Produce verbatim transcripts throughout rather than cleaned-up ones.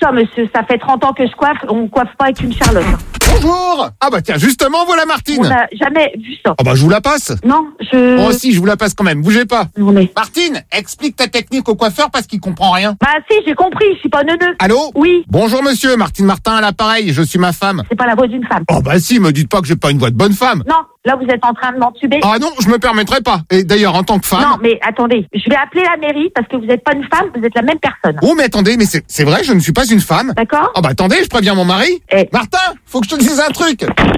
ça, monsieur. Ça fait trente ans que je coiffe. On coiffe pas avec une Charlotte. Bonjour. Ah bah tiens, justement, voilà Martine. On n'a jamais vu ça. Ah bah je vous la passe. Non, je... Oh si, je vous la passe quand même, bougez pas. Non, mais... Martine, explique ta technique au coiffeur parce qu'il comprend rien. Bah si, j'ai compris. Je suis pas neuneu. Allô? Oui. Bonjour monsieur, Martine Martin à l'appareil, je suis ma femme. C'est pas la voix d'une femme. Oh bah si, me dites pas que j'ai pas une voix de bonne femme. Non, là vous êtes en train de m'entuber. Ah non, je me permettrai pas. Et d'ailleurs, en tant que femme... Non, mais attendez. Je vais appeler la mairie parce que vous êtes pas une femme, vous êtes la même personne. Oh mais attendez, mais c'est c'est vrai, je ne suis pas une femme. D'accord? Oh bah attendez, je préviens mon mari. Eh. Martin, faut que je te dise un truc.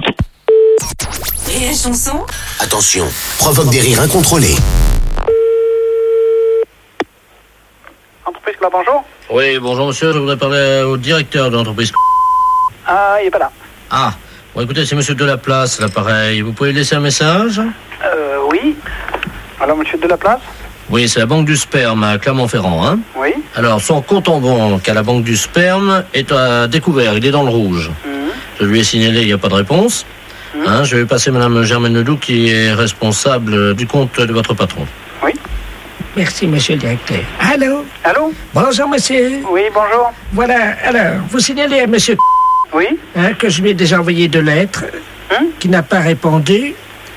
Et la chanson? Attention, provoque des rires incontrôlés. Entreprise Club, bonjour. Oui, bonjour monsieur, je voudrais parler au directeur de l'entreprise. Ah, il est pas là. Ah, bon écoutez, c'est monsieur Delaplace, l'appareil. Vous pouvez laisser un message? Euh, oui. Alors, monsieur Delaplace? Oui, c'est la banque du sperme à Clermont-Ferrand, hein? Oui. Alors, son compte en banque à la banque du sperme est à découvert, il est dans le rouge. Mmh. Je lui ai signalé, il n'y a pas de réponse. Mmh. Hein, je vais passer madame Germaine Ledoux qui est responsable du compte de votre patron. Oui. Merci, monsieur le directeur. Allô? Allô? Bonjour, monsieur. Oui, bonjour. Voilà, alors, vous signalez à monsieur Oui. hein, que je lui ai déjà envoyé deux lettres, Hein? qui n'a pas répondu.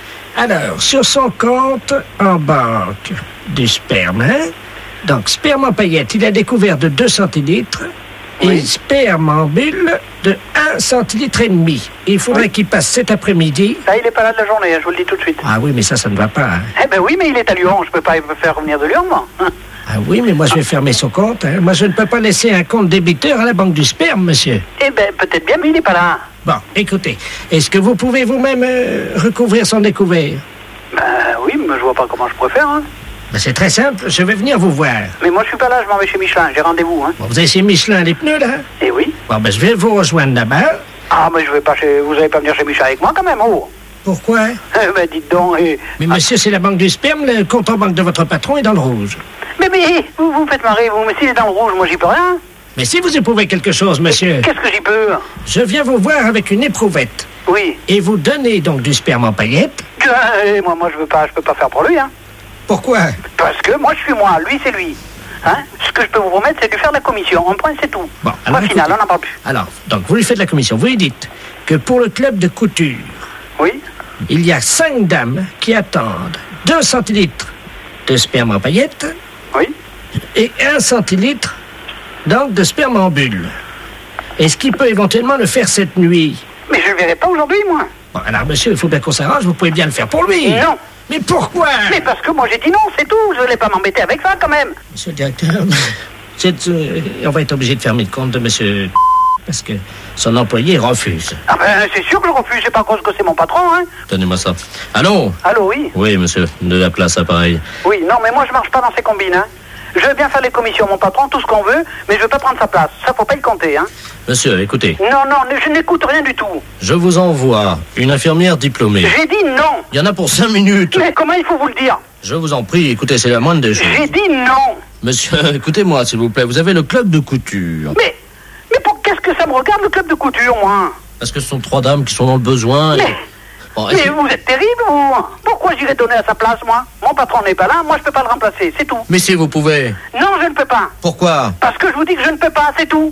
Alors, sur son compte en banque du sperme, hein? Donc, sperme en paillettes, il a découvert de deux centilitres Oui. et sperme en bulle de un centilitre et demi. Il faudrait Oui. qu'il passe cet après-midi. Là, il est pas là de la journée, je vous le dis tout de suite. Ah oui, mais ça, ça ne va pas. hein. Eh ben oui, mais il est à Lyon, je peux pas le faire revenir de Lyon, moi. Hein? Ah oui, mais moi, je vais fermer son compte. hein. Moi, je ne peux pas laisser un compte débiteur à la banque du sperme, monsieur. Eh ben, peut-être bien, mais il est pas là. Bon, écoutez, est-ce que vous pouvez vous-même euh, recouvrir son découvert? Ben oui, mais je vois pas comment je pourrais faire, hein. Ben, c'est très simple, je vais venir vous voir. Mais moi, je suis pas là, je m'en vais chez Michelin, j'ai rendez-vous, hein. Bon, vous avez chez Michelin les pneus, là? Eh oui. Bon, ben, je vais vous rejoindre là-bas. Ah, mais je vais pas chez... Vous allez pas venir chez Michelin avec moi, quand même, oh. Pourquoi? Eh ben, dites donc, eh... Mais monsieur, c'est la banque du sperme, le compte en banque de votre patron est dans le rouge. Mais, mais, vous vous me faites marrer, vous. Mais s'il est dans le rouge, moi, j'y peux rien. Mais si vous éprouvez quelque chose, monsieur, Qu'est-ce que j'y peux? je viens vous voir avec une éprouvette. Oui. Et vous donnez donc du sperme en paillettes. Eh, moi, moi, je veux pas, je peux pas faire pour lui, hein. Pourquoi? Parce que moi, je suis moi, lui, c'est lui. Hein? Ce que je peux vous promettre, c'est de lui faire la commission. Un point, c'est tout. Bon, Point alors, final, écoutez. on n'en parle plus. Alors, donc, vous lui faites la commission. Vous lui dites que pour le club de couture, Oui. il y a cinq dames qui attendent deux centilitres de sperme en paillettes Oui. et un centilitre donc de sperme en bulle. Est-ce qu'il peut éventuellement le faire cette nuit? Mais je le verrai pas aujourd'hui, moi. Bon, alors monsieur, il faut bien qu'on s'arrange, vous pouvez bien le faire pour lui. Non. Mais pourquoi? Mais parce que moi, j'ai dit non, c'est tout. Je voulais pas m'embêter avec ça, quand même. Monsieur le directeur, c'est, euh, on va être obligé de fermer le compte de monsieur parce que son employé refuse. Ah ben, c'est sûr que je refuse. C'est pas à cause que c'est mon patron, hein. Donnez-moi ça. Allô? Allô, oui. Oui, monsieur, de la place, appareil. Oui, non, mais moi, je marche pas dans ces combines, hein. Je veux bien faire les commissions, mon patron, tout ce qu'on veut, mais je veux pas prendre sa place. Ça, faut pas y compter, hein. Monsieur, écoutez, Non, non, je n'écoute rien du tout. je vous envoie une infirmière diplômée. J'ai dit non. Il y en a pour cinq minutes. Mais comment il faut vous le dire? Je vous en prie, écoutez, c'est la moindre des choses. J'ai dit non. Monsieur, écoutez-moi, s'il vous plaît, vous avez le club de couture. Mais, mais pour qu'est-ce que ça me regarde, le club de couture, moi? Parce que ce sont trois dames qui sont dans le besoin. et- Mais, Bon, est-ce mais que- vous êtes terrible, vous. Pourquoi j'irais donner à sa place, moi? Mon patron n'est pas là, moi je peux pas le remplacer, c'est tout. Mais si vous pouvez. Non, je ne peux pas. Pourquoi? Parce que je vous dis que je ne peux pas, c'est tout.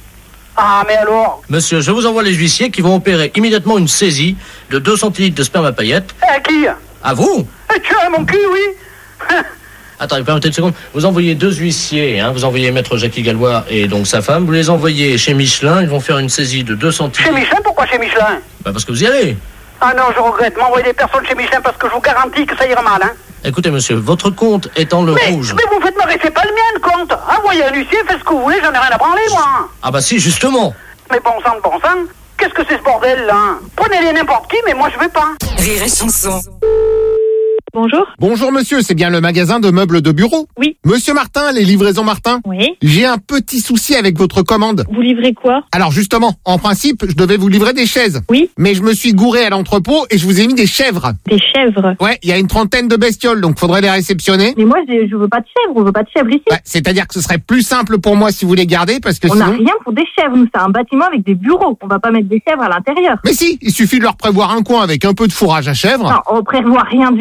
Ah, mais alors? Monsieur, je vous envoie les huissiers qui vont opérer immédiatement une saisie de deux centilitres de sperme à paillettes. À qui? À vous? Eh, tu as mon cul, oui. Attendez, permettez une seconde. Vous envoyez deux huissiers, hein. Vous envoyez maître Jackie Gallois et donc sa femme. Vous les envoyez chez Michelin. Ils vont faire une saisie de deux Chez centilitres. Michelin, pourquoi chez Michelin? Bah, parce que vous y allez. Ah non, je regrette. M'envoyer des personnes chez Michelin parce que je vous garantis que ça ira mal, hein. Écoutez, monsieur, votre compte est en le Mais, rouge. mais vous me faites marrer, c'est pas le mien, le compte. Envoyez un huissier, faites ce que vous voulez, j'en ai rien à branler, moi. Ah bah si, justement. Mais bon sang de bon sang, qu'est-ce que c'est ce bordel, là? Prenez-les n'importe qui, mais moi je vais pas. Rire et chanson. Bonjour. Bonjour monsieur, c'est bien le magasin de meubles de bureau? Oui. Monsieur Martin, les livraisons Martin? Oui. J'ai un petit souci avec votre commande. Vous livrez quoi? Alors justement, en principe, je devais vous livrer des chaises. Oui. Mais je me suis gouré à l'entrepôt et je vous ai mis des chèvres. Des chèvres. Ouais, il y a une trentaine de bestioles, donc faudrait les réceptionner. Mais moi, je, je veux pas de chèvres. On veut pas de chèvres ici. Ouais, c'est-à-dire que ce serait plus simple pour moi si vous les gardez, parce que On n'a sinon... rien pour des chèvres. Nous, c'est un bâtiment avec des bureaux. On va pas mettre des chèvres à l'intérieur. Mais si, il suffit de leur prévoir un coin avec un peu de fourrage à chèvres. Non, on prévoit rien du tout.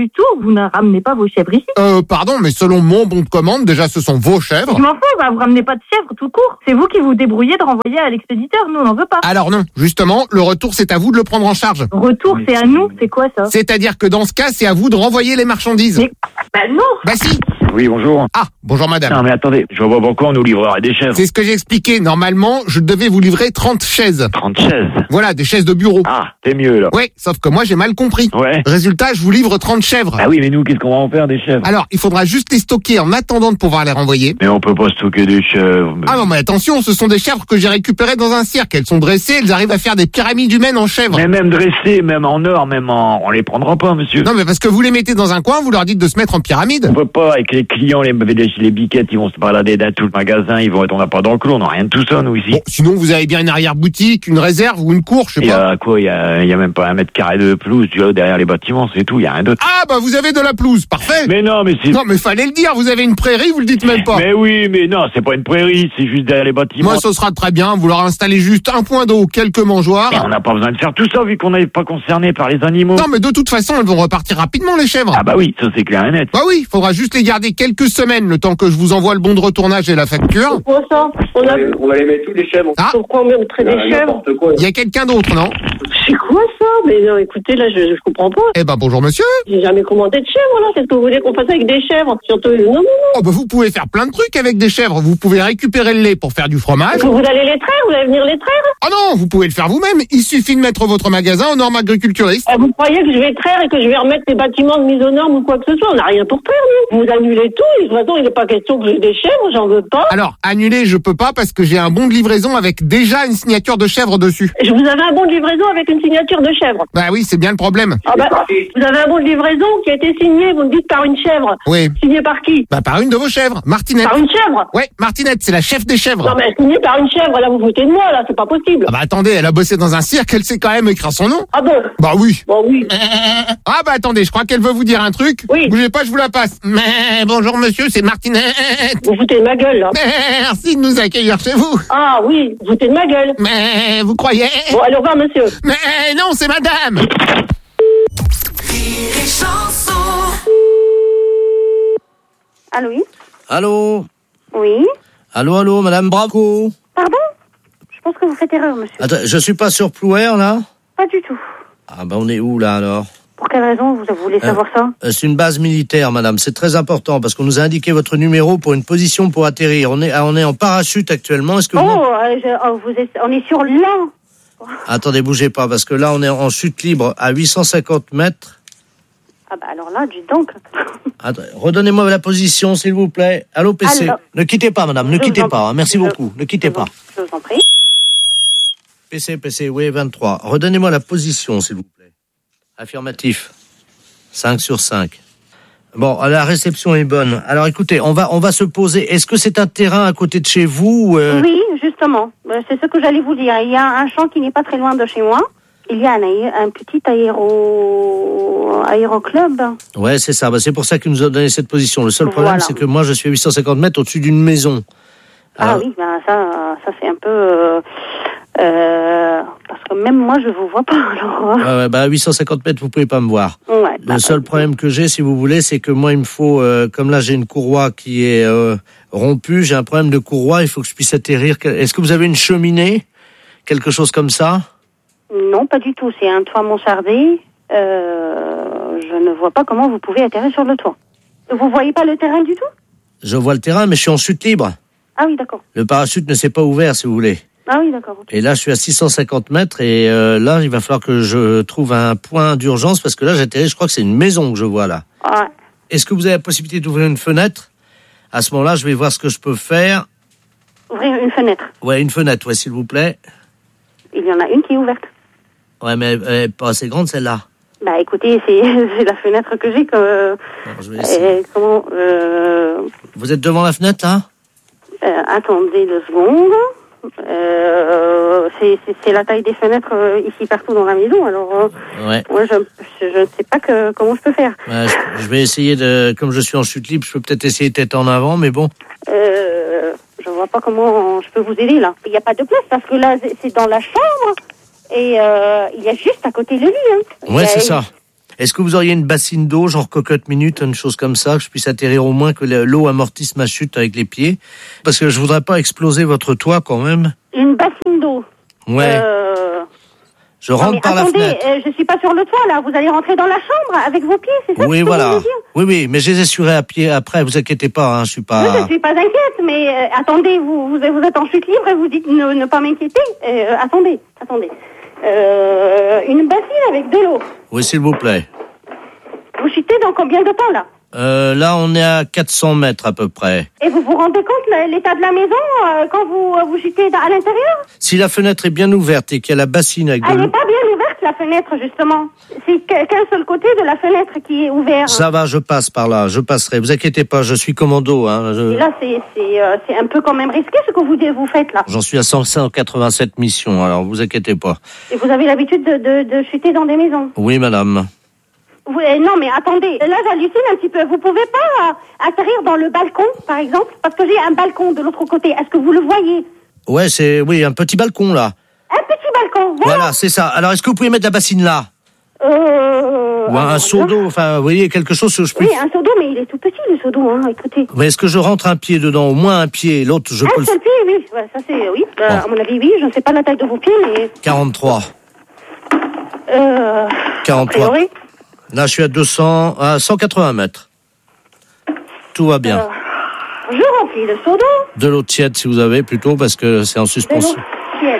vous ne ramenez pas vos chèvres ici. Euh, pardon, mais selon mon bon de commande, déjà ce sont vos chèvres. Je m'en fous, bah, vous ramenez pas de chèvres tout court. C'est vous qui vous débrouillez de renvoyer à l'expéditeur, nous on n'en veut pas. Alors non, justement, le retour c'est à vous de le prendre en charge. Retour, c'est à nous, c'est quoi ça? C'est-à-dire que dans ce cas, c'est à vous de renvoyer les marchandises. Mais, bah non. Bah si. Oui, bonjour. Ah, bonjour madame. Non, mais attendez, je vois pas pourquoi on nous livrerait des chèvres. C'est ce que j'ai expliqué. Normalement, je devais vous livrer trente chaises. trente chaises. Voilà, des chaises de bureau. Ah, c'est mieux, là. Ouais, sauf que moi j'ai mal compris. Ouais. Résultat, je vous livre trente chèvres. Ah oui, mais nous, qu'est-ce qu'on va en faire des chèvres? Alors, il faudra juste les stocker en attendant de pouvoir les renvoyer. Mais on peut pas stocker des chèvres. Mais... Ah non, mais attention, ce sont des chèvres que j'ai récupérées dans un cirque. Elles sont dressées, elles arrivent à faire des pyramides humaines en chèvres. Mais même dressées, même en or, même en... On les prendra pas, monsieur. Non, mais parce que vous les mettez dans un coin, vous leur dites de se mettre en pyramide. On peut pas, avec les clients, les, les, les biquettes, ils vont se balader dans tout le magasin, ils vont être, on n'a pas dans le clos, on n'a rien de tout ça, nous, ici. Bon, sinon, vous avez bien une arrière-boutique, une réserve ou une cour, je sais Il y pas. a quoi? Il y a, il y a même pas un mètre carré de pelouse, tu vois, derrière les bâtiments, c'est tout, il y a rien d'autre. Ah, bah, vous avez de la pelouse, parfait. Mais non, mais c'est... Non, mais fallait le dire, vous avez une prairie, vous le dites même pas. Mais oui, mais non, c'est pas une prairie, c'est juste derrière les bâtiments. Moi, ce sera très bien, vous leur installez juste un point d'eau, quelques mangeoires. Mais on n'a pas besoin de faire tout ça, vu qu'on n'est pas concerné par les animaux. Non, mais de toute façon, elles vont repartir rapidement, les chèvres. Ah bah oui, ça c'est clair et net. Bah oui, faudra juste les garder quelques semaines, le temps que je vous envoie le bon de retournage et la facture. Quoi ça? On a... On va les mettre tous les chèvres. Ah, Pourquoi on mettrait des chèvres? il y a quelqu'un d'autre, non? C'est quoi ça? Mais non, écoutez, là, je, je comprends pas. Eh ben, bonjour monsieur. J'ai jamais commandé de chèvres, là. Qu'est-ce que vous voulez qu'on fasse avec des chèvres? Surtout, non, non, non. Oh, bah, vous pouvez faire plein de trucs avec des chèvres. Vous pouvez récupérer le lait pour faire du fromage. Vous allez les traire? Vous allez venir les traire? Ah non, vous pouvez le faire vous-même. Il suffit de mettre votre magasin aux normes agriculturistes. Eh, vous croyez que je vais traire et que je vais remettre les bâtiments de mise aux normes ou quoi que ce soit? On n'a rien pour traire, nous. Vous annulez tout. De toute façon, il n'est pas question que j'ai des chèvres, j'en veux pas. Alors, annuler, je peux pas parce que j'ai un bon de livraison avec déjà une signature de chèvre dessus. Je vous avais un bon de livraison avec une signature de chèvre. Bah oui, c'est bien le problème. Ah bah, vous avez un bon de livraison qui a été signé, vous me dites, par une chèvre. Oui. Signé par qui? Bah par une de vos chèvres, Martinette. Par une chèvre? Ouais, Martinette, c'est la chef des chèvres. Non mais signé par une chèvre, là vous foutez de moi, là, c'est pas possible. Ah bah attendez, elle a bossé dans un cirque, elle sait quand même écrire son nom. Ah bon? Bah oui. Bon oui. Ah bah attendez, je crois qu'elle veut vous dire un truc. Oui. Bougez pas, je vous la passe. Mais bonjour monsieur, c'est Martinette. Vous foutez de ma gueule, là. Merci de nous accueillir chez vous. Ah oui, vous foutez de ma gueule. Mais vous croyez? Bon, allez, au revoir, monsieur. Mais non, c'est madame. Rire et chanson. Allô, oui? Allô? Oui? Allô, allô, madame Bravo? Pardon? Je pense que vous faites erreur, monsieur. Attends, je suis pas sur Plouer, là? Pas du tout. Ah bah on est où, là, alors? Pour quelle raison vous voulez savoir ça? Euh, C'est une base militaire, madame. C'est très important parce qu'on nous a indiqué votre numéro pour une position pour atterrir. On est, ah, on est en parachute actuellement. Est-ce que Oh, vous... euh, je- oh, vous êtes, on est sur l'an. Attendez, bougez pas parce que là, on est en chute libre à huit cent cinquante mètres. Ah bah alors là, dites donc. Attends, redonnez-moi la position, s'il vous plaît. Allô, P C. Alors, ne quittez pas, madame. Ne je vous quittez en- pas. hein. Merci je- beaucoup. Ne quittez je pas. vous- Je vous en prie. P C, P C, oui, vingt-trois. Redonnez-moi la position, s'il vous plaît. Affirmatif. cinq sur cinq. Bon, la réception est bonne. Alors écoutez, on va on va se poser. Est-ce que c'est un terrain à côté de chez vous euh... Oui, justement. Euh, C'est ce que j'allais vous dire. Il y a un champ qui n'est pas très loin de chez moi. Il y a un, aé- un petit aéro... aéroclub. Ouais, c'est ça. Bah, c'est pour ça qu'ils nous ont donné cette position. Le seul problème, Voilà. c'est que moi, je suis à huit cent cinquante mètres au-dessus d'une maison. Ah Alors, oui, ben ça, ça c'est un peu... Euh, euh, parce que même moi, je vous vois pas. Alors, ouais, ouais, bah, à huit cent cinquante mètres, vous pouvez pas me voir. ouais, Le bah, seul problème que j'ai, si vous voulez, c'est que moi, il me faut, euh, comme là, j'ai une courroie qui est euh, rompue, j'ai un problème de courroie, il faut que je puisse atterrir. Est-ce que vous avez une cheminée? Quelque chose comme ça? Non, pas du tout. C'est un toit mansardé. Euh, je ne vois pas comment vous pouvez atterrir sur le toit. Vous voyez pas le terrain du tout? Je vois le terrain, mais je suis en chute libre. Ah oui, d'accord. Le parachute ne s'est pas ouvert, si vous voulez. Ah oui, d'accord. ok. Et là, je suis à six cent cinquante mètres et euh, là, il va falloir que je trouve un point d'urgence parce que là, j'atterris, je crois que c'est une maison que je vois là. Ouais. Est-ce que vous avez la possibilité d'ouvrir une fenêtre? À ce moment-là, je vais voir ce que je peux faire. Ouvrir une fenêtre. Ouais, une fenêtre, ouais, s'il vous plaît. Il y en a une qui est ouverte. Ouais, mais elle est pas assez grande, celle-là. Bah écoutez, c'est c'est la fenêtre que j'ai. Que, Alors, je vais essayer. euh, comment euh, Vous êtes devant la fenêtre, là? euh, Attendez deux secondes. Euh, c'est c'est- c'est la taille des fenêtres euh, ici partout dans la maison. Alors, euh, Ouais. moi, je je ne sais pas que, comment je peux faire. Ouais, je, je vais essayer de... Comme je suis en chute libre, je peux peut-être essayer tête en avant, mais bon. Euh, je vois pas comment je peux vous aider là. Il n'y a pas de place parce que là, c'est- c'est dans la chambre et euh, il y a juste à côté le lit. Hein. Il y Ouais, a- c'est ça. Est-ce que vous auriez une bassine d'eau, genre cocotte minute, une chose comme ça, que je puisse atterrir au moins, que l'eau amortisse ma chute avec les pieds? Parce que je voudrais pas exploser votre toit quand même. Une bassine d'eau. Ouais. Euh... Je rentre non, par attendez, la fenêtre. Euh, je suis pas sur le toit là. Vous allez rentrer dans la chambre avec vos pieds, c'est ça? Oui, que voilà. vous voulez dire? Oui, oui, mais je les assurerai à pied après. Vous inquiétez pas, hein, je suis pas. Oui, je suis pas inquiète, mais euh, attendez, vous, vous vous êtes en chute libre et vous dites ne, ne pas m'inquiéter. Euh, attendez, attendez. Euh, une bassine avec de l'eau. Oui, s'il vous plaît. Vous chutez dans combien de temps là? Euh, là, on est à quatre cents mètres à peu près. Et vous vous rendez compte la- l'état de la maison euh, quand vous euh, vous chutez dans- à l'intérieur? Si la fenêtre est bien ouverte et qu'il y a la bassine avec de Elle n'est l'eau, pas bien ouverte la fenêtre justement. C'est que- qu'un seul côté de la fenêtre qui est ouvert. ça va, je passe par là, je passerai. Vous inquiétez pas, je suis commando. Hein, je- Et là c'est c'est euh, c'est un peu quand même risqué ce que vous vous faites là. J'en suis à cent quatre-vingt-sept missions, alors vous inquiétez pas. Et vous avez l'habitude de, de de chuter dans des maisons. Oui, madame. Vous, euh, non, mais attendez, là j'hallucine un petit peu. Vous pouvez pas euh, atterrir dans le balcon, par exemple, parce que j'ai un balcon de l'autre côté. Est-ce que vous le voyez? Ouais, c'est oui, un petit balcon là. Un petit balcon, voilà. Voilà, c'est ça. Alors, est-ce que vous pouvez mettre la bassine là? Euh... Ou un, un seau d'eau, enfin, vous voyez, quelque chose que je peux... Oui, un seau d'eau, mais il est tout petit le seau d'eau, hein, écoutez. Mais est-ce que je rentre un pied dedans, au moins un pied, l'autre, je Un peux le... seul pied, oui, ouais, ça c'est, oui, euh, Bon. à mon avis, oui, je ne sais pas la taille de vos pieds, mais... quarante-trois. Euh... quarante-trois. A priori, Là, je suis à deux cents, à cent quatre-vingts mètres. Tout va bien. euh, je remplis le seau d'eau, De l'eau tiède, si vous avez, plutôt, parce que c'est en de l'eau suspension. tiède.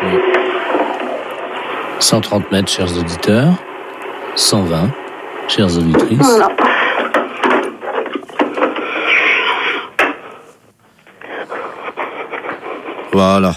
cent trente mètres, chers auditeurs. cent vingt, chères auditrices. Voilà. Voilà.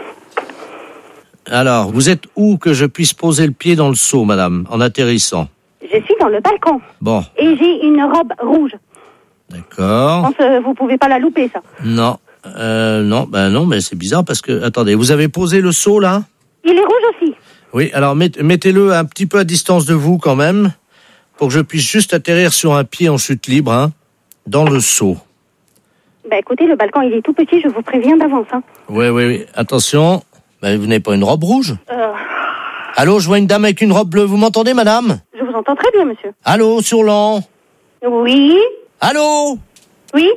Alors, vous êtes où que je puisse poser le pied dans le seau, madame, en atterrissant? Je suis dans le balcon, Bon, et j'ai une robe rouge. Je d'accord. pense que vous pouvez pas la louper, ça. Non, euh, non, ben non, mais c'est bizarre parce que, attendez, vous avez posé le seau, là? Il est rouge aussi. Oui, alors met- mettez-le un petit peu à distance de vous, quand même, pour que je puisse juste atterrir sur un pied en chute libre, hein, dans le seau. Bah écoutez, le balcon, il est tout petit, je vous préviens d'avance, hein. Oui, oui, oui, attention, ben, vous n'avez pas une robe rouge? Euh, Allô, je vois une dame avec une robe bleue, vous m'entendez, madame? je vous entends très bien, monsieur. Allô, sur l'an? Oui? Allô? Oui?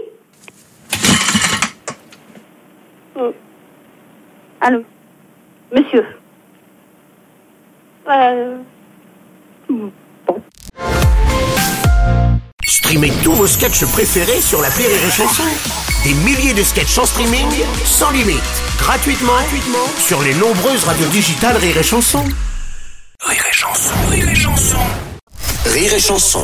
Mm. Allô? Monsieur? Euh... Streamez tous vos sketchs préférés sur l'appli Rire et Chanson. Des milliers de sketchs en streaming, sans limite, gratuitement, gratuitement sur les nombreuses radios digitales Rire et Chanson. Rire et Chanson, Rire et Chanson. Rire et Chanson.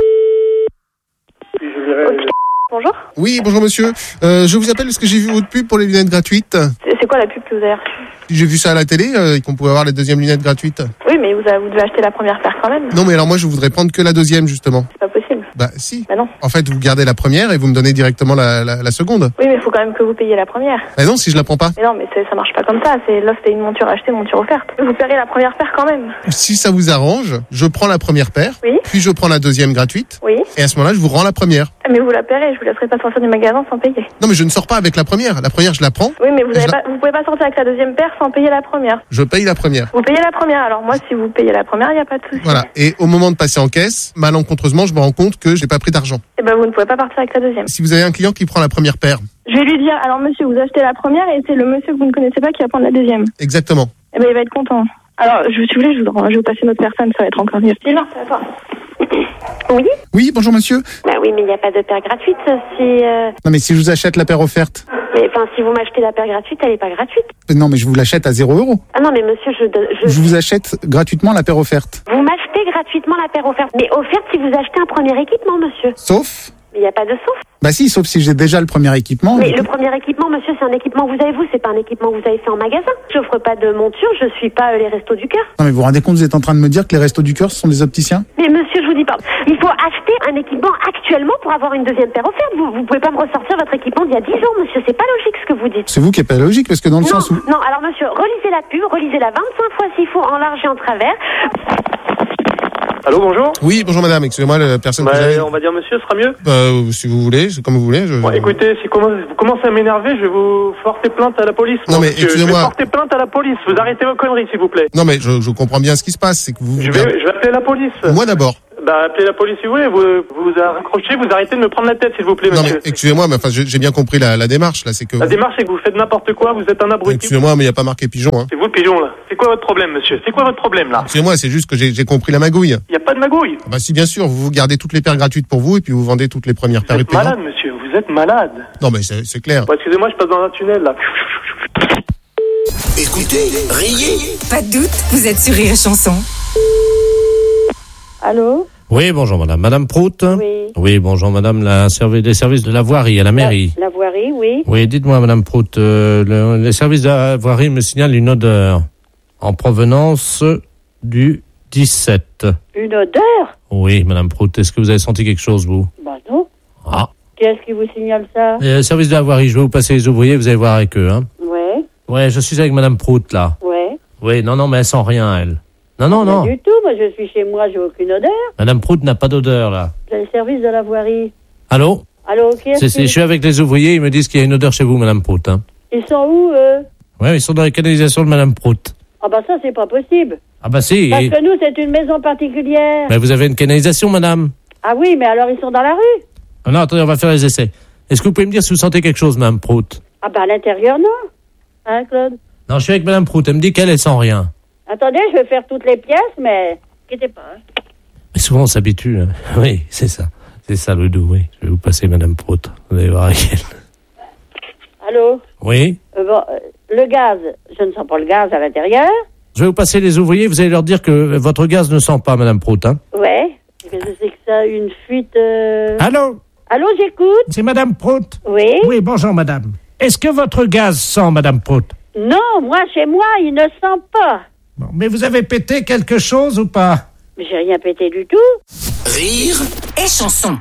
Bonjour. Oui, bonjour monsieur. Euh, je vous appelle parce que j'ai vu votre pub pour les lunettes gratuites. C'est c'est quoi la pub que vous avez reçue? J'ai vu ça à la télé, euh, qu'on pouvait avoir les deuxièmes lunettes gratuites. Oui, mais vous, avez- vous devez acheter la première paire quand même. Non, mais alors moi, je voudrais prendre que la deuxième, justement. C'est pas possible. Bah, si. Bah non. En fait, vous gardez la première et vous me donnez directement la, la, la seconde. Oui, mais il faut quand même que vous payiez la première. Bah non, si je la prends pas. Mais non, mais c'est- ça marche pas comme ça. C'est là, c'était une monture achetée, une monture offerte. Vous paierez la première paire quand même. Si ça vous arrange, je prends la première paire, Oui. puis je prends la deuxième gratuite, Oui. et à ce moment-là, je vous rends la première. Ah, mais vous la paierez. Je vous laisserai pas sortir du magasin sans payer. Non, mais je ne sors pas avec la première. La première, je la prends, Oui, mais vous, Je avez la- pas, vous pouvez pas sortir avec la deuxième paire sans payer la première. je paye la première. Vous payez la première. Alors moi, si vous payez la première, il y a pas de souci. Voilà. Et au moment de passer en caisse, malencontreusement, je me rends compte que j'ai pas pris d'argent. Et ben vous ne pouvez pas partir avec la deuxième. Si vous avez un client qui prend la première paire, Je vais lui dire. Alors monsieur, vous achetez la première et c'est le monsieur que vous ne connaissez pas qui va prendre la deuxième. exactement. Eh ben il va être content. Alors, je, si vous voulez, je vous, je vais vous passer une autre personne, ça va être encore mieux. Sylvain, c'est à toi. Oui, Oui, bonjour monsieur. bah oui, mais il n'y a pas de paire gratuite. Si, euh, Non, mais si je vous achète la paire offerte. mais enfin, si vous m'achetez la paire gratuite, elle n'est pas gratuite. Non, mais je vous l'achète à zéro euro. Ah non, mais monsieur, je, je... Je vous achète gratuitement la paire offerte. vous m'achetez gratuitement la paire offerte. Mais offerte si vous achetez un premier équipement, monsieur. Sauf Mais il n'y a pas de sauf. Bah si, sauf si j'ai déjà le premier équipement. Mais le premier équipement, monsieur, c'est un équipement que vous avez vous, c'est pas un équipement que vous avez fait en magasin. J'offre pas de monture, je suis pas euh, les restos du cœur. Non, mais vous vous rendez compte, vous êtes en train de me dire que les restos du cœur, ce sont des opticiens? Mais monsieur, je vous dis pas. Il faut acheter un équipement actuellement pour avoir une deuxième paire offerte. Vous, vous pouvez pas me ressortir votre équipement d'il y a dix ans, monsieur. C'est pas logique ce que vous dites. C'est vous qui n'êtes pas logique, parce que dans le Non, sens où... non, alors monsieur, relisez la pub, relisez-la vingt-cinq fois s'il faut, en large et en travers. Allô, bonjour. Oui, bonjour madame, excusez-moi, la personne Bah, que j'avais... on va dire monsieur, ce sera mieux. Bah, si vous voulez, c'est comme vous voulez. Je... Bon, écoutez, si comment- vous commencez à m'énerver, je vais vous porter plainte à la police. Non, mais monsieur. Je vais excusez-moi. porter plainte à la police. Vous arrêtez vos conneries, s'il vous plaît. Non, mais je, je comprends bien ce qui se passe, c'est que vous... Je vais, je vais appeler la police. Moi d'abord. Bah, appelez la police si vous voulez. Vous vous raccrochez, vous arrêtez de me prendre la tête, s'il vous plaît, Non, monsieur. mais excusez-moi, mais enfin, j'ai j'ai bien compris la, la démarche, là, c'est que... La démarche, c'est que vous faites n'importe quoi, vous êtes un abruti. Excusez-moi, mais il n'y a pas marqué pigeon, hein. C'est vous le pigeon, là. C'est quoi votre problème, monsieur? C'est quoi votre problème, là? Excusez-moi, c'est juste que j'ai j'ai compris la magouille. Il n'y a pas de magouille. Bah si, bien sûr, vous vous gardez toutes les paires gratuites pour vous et puis vous vendez toutes les premières Vous paires êtes payantes. malade, monsieur. Vous êtes malade. Non, mais c'est c'est clair. Bon, excusez-moi, je passe dans un tunnel, là. Écoutez, riez. Pas de doute, vous êtes sur Rire et Chanson. Allô? Oui, bonjour madame. Madame Prout? Oui. Oui, bonjour madame, la servi- les services de la voirie à la mairie. La, la voirie, oui. Oui, dites-moi madame Prout, euh, le- les services de la voirie me signalent une odeur en provenance du dix-sept. Une odeur? Oui, madame Prout, est-ce que vous avez senti quelque chose, vous? Bah non. Ah. Qu'est-ce qui vous signale ça? Et le service de la voirie, je vais vous passer les ouvriers, vous allez voir avec eux, hein. Ouais, Ouais, je suis avec madame Prout, là. ouais. Oui, non, non, mais elle sent rien, elle. Non, non, non. Pas du tout, moi je suis chez moi, j'ai aucune odeur. Madame Prout n'a pas d'odeur, là. C'est le service de la voirie. Allô? Allô, qui est-ce C'est, c'est, qui- je suis avec les ouvriers, ils me disent qu'il y a une odeur chez vous, madame Prout, hein. Ils sont où, eux? Ouais, ils sont dans les canalisations de madame Prout. Ah bah ça, c'est pas possible. Ah bah si. Parce et- que nous, c'est une maison particulière. Mais vous avez une canalisation, madame? Ah oui, mais alors ils sont dans la rue? Ah non, attendez, on va faire les essais. Est-ce que vous pouvez me dire si vous sentez quelque chose, madame Prout? Ah bah à l'intérieur, non. Hein, Claude? Non, je suis avec madame Prout, elle me dit qu'elle, elle sent rien. Attendez, je vais faire toutes les pièces, mais... Inquiétez pas. hein. Mais souvent, on s'habitue, hein. Oui, c'est ça. C'est ça, le doux, oui. Je vais vous passer madame Prout. Vous allez voir avec elle. Allô? Oui? Euh, bon, euh, le gaz, je ne sens pas le gaz à l'intérieur. Je vais vous passer les ouvriers, vous allez leur dire que votre gaz ne sent pas, madame Prout, hein. Ouais. Qu'est-ce que c'est que ça? Une fuite... euh... Allô? Allô, j'écoute? C'est Madame Prout? Oui? Oui, bonjour Madame. Est-ce que votre gaz sent, Madame Prout? Non, moi, chez moi, il ne sent pas. Bon, mais vous avez pété quelque chose ou pas? Mais j'ai rien pété du tout. Rire Et Chanson.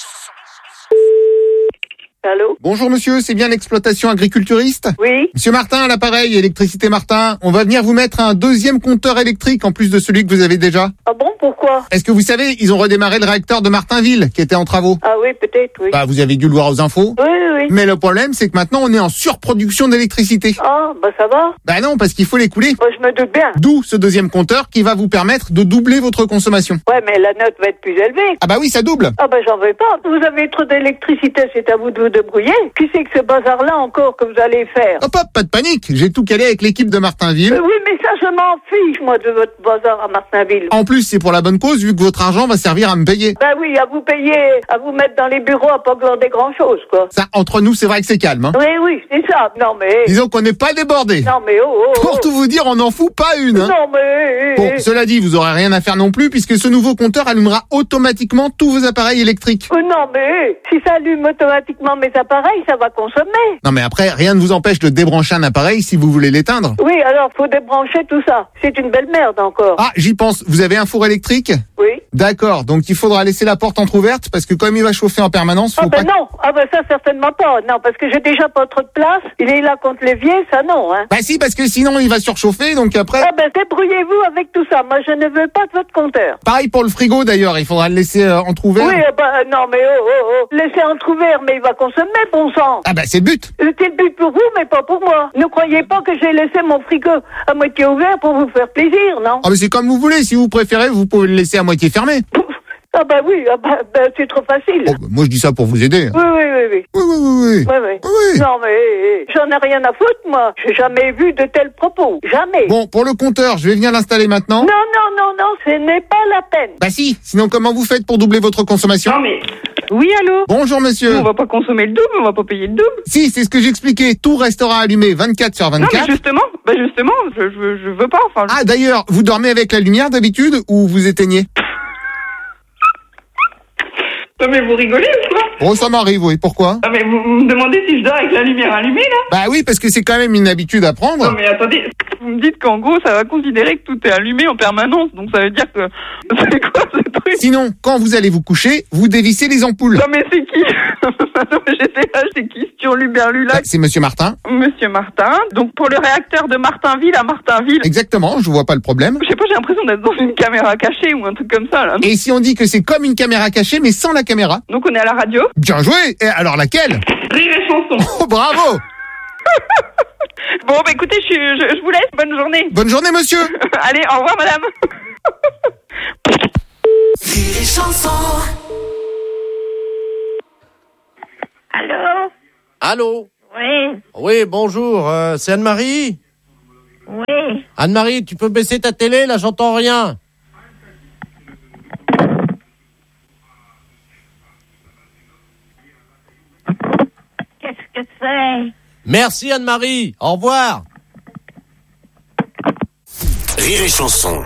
Allô? Bonjour monsieur, c'est bien l'exploitation agriculturiste? Oui. Monsieur Martin à l'appareil, Électricité Martin. On va venir vous mettre un deuxième compteur électrique en plus de celui que vous avez déjà. Ah bon, pourquoi? Est-ce que vous savez, ils ont redémarré le réacteur de Martinville qui était en travaux? Ah oui, peut-être, oui. Bah vous avez dû le voir aux infos. Oui, oui, oui. Mais le problème, c'est que maintenant on est en surproduction d'électricité. Ah, bah ça va. Bah non, parce qu'il faut l'écouler. Moi, je me doute bien. D'où ce deuxième compteur qui va vous permettre de doubler votre consommation. Ouais, mais la note va être plus élevée. Ah bah oui, ça double. Ah bah j'en veux pas. Vous avez trop d'électricité, c'est à vous de vous débrouiller. Qui c'est que ce bazar-là encore que vous allez faire? Hop hop, pas de panique. J'ai tout calé avec l'équipe de Martinville. Euh, oui, mais ça, je m'en fiche, moi, de votre bazar à Martinville. En plus, c'est pour la bonne cause vu que votre argent va servir à me payer. Ben oui, à vous payer, à vous mettre dans les bureaux à pas glander grand-chose, quoi. Ça, entre nous, c'est vrai que c'est calme. Hein. Oui, oui, c'est ça. Non, mais... Disons qu'on n'est pas débordé. Non, mais oh, oh, oh. Pour tout vous dire, on n'en fout pas une. Hein. Non, mais... Bon, cela dit, vous aurez rien à faire non plus puisque ce nouveau compteur allumera automatiquement tous vos appareils électriques. Oh, non, mais si ça allume automatiquement mes appareils, ça va consommer. Non mais après, rien ne vous empêche de débrancher un appareil si vous voulez l'éteindre. Oui, alors, faut débrancher tout ça. C'est une belle merde encore. Ah, j'y pense. Vous avez un four électrique? Oui. D'accord, donc il faudra laisser la porte entrouverte parce que comme il va chauffer en permanence, faut Ah ben pas... non, ah ben ça certainement pas. Non, parce que j'ai déjà pas trop de place. Il est là contre l'évier, ça non, hein. Bah si, parce que sinon il va surchauffer, donc après... Ah ben débrouillez-vous avec tout ça. Moi, je ne veux pas de votre compteur. Pareil pour le frigo d'ailleurs, il faudra le laisser euh, entrouvert. Oui, eh ben non, mais oh, oh, oh. Laissez entrouvert, mais il va consommer, bon sang. Ah bah c'est le but. C'était le but pour vous, mais pas pour moi. Ne croyez pas que j'ai laissé mon frigo à moitié ouvert pour vous faire plaisir, non? Ah mais c'est comme vous voulez, si vous préférez, vous pouvez le laisser à moitié fermé. Ah bah oui, ah bah, bah, c'est trop facile. Oh, bah, moi je dis ça pour vous aider. Oui, oui, oui, oui. Oui, oui, oui, oui. Oui, oui. Oui. Non, mais eh, j'en ai rien à foutre, moi. J'ai jamais vu de tels propos. Jamais. Bon, pour le compteur, je vais venir l'installer maintenant. Non, non, non, non, ce n'est pas la peine. Bah si, sinon comment vous faites pour doubler votre consommation? Non, mais... Oui, allô? Bonjour monsieur. On va pas consommer le double, on va pas payer le double. Si, c'est ce que j'expliquais, tout restera allumé vingt-quatre sur Non, vingt-quatre. mais justement, bah justement, je, je, je veux pas, enfin... je- Ah d'ailleurs, vous dormez avec la lumière d'habitude ou vous éteignez? Non, mais vous rigolez ou quoi? Oh, ça m'arrive, oui. Pourquoi? Ah, mais vous, vous me demandez si je dors avec la lumière allumée, là? Bah oui, parce que c'est quand même une habitude à prendre. Non, mais attendez, vous me dites qu'en gros, ça va considérer que tout est allumé en permanence, donc ça veut dire que... C'est quoi ce truc? Sinon, quand vous allez vous coucher, vous dévissez les ampoules. Non, mais c'est qui? Non, mais j'étais là, c'est qui ce Turluberlu là? Bah, c'est monsieur Martin. Monsieur Martin. Donc pour le réacteur de Martinville à Martinville. Exactement, je vois pas le problème. Je sais pas, j'ai l'impression d'être dans une caméra cachée ou un truc comme ça, là. Et si on dit que c'est comme une caméra cachée, mais sans la caméra? Donc on est à la radio. Bien joué. Et alors laquelle? Rire et Chanson. Oh, bravo. Bon, bah écoutez, je, je, je vous laisse. Bonne journée. Bonne journée, monsieur. Allez, au revoir, madame. Rire et chanson. Allô? Allô? Oui, Oui, bonjour, euh, c'est Anne-Marie? oui. Anne-Marie, tu peux baisser ta télé, là, j'entends rien. Qu'est-ce que c'est? Merci Anne-Marie, au revoir. Rire et chanson.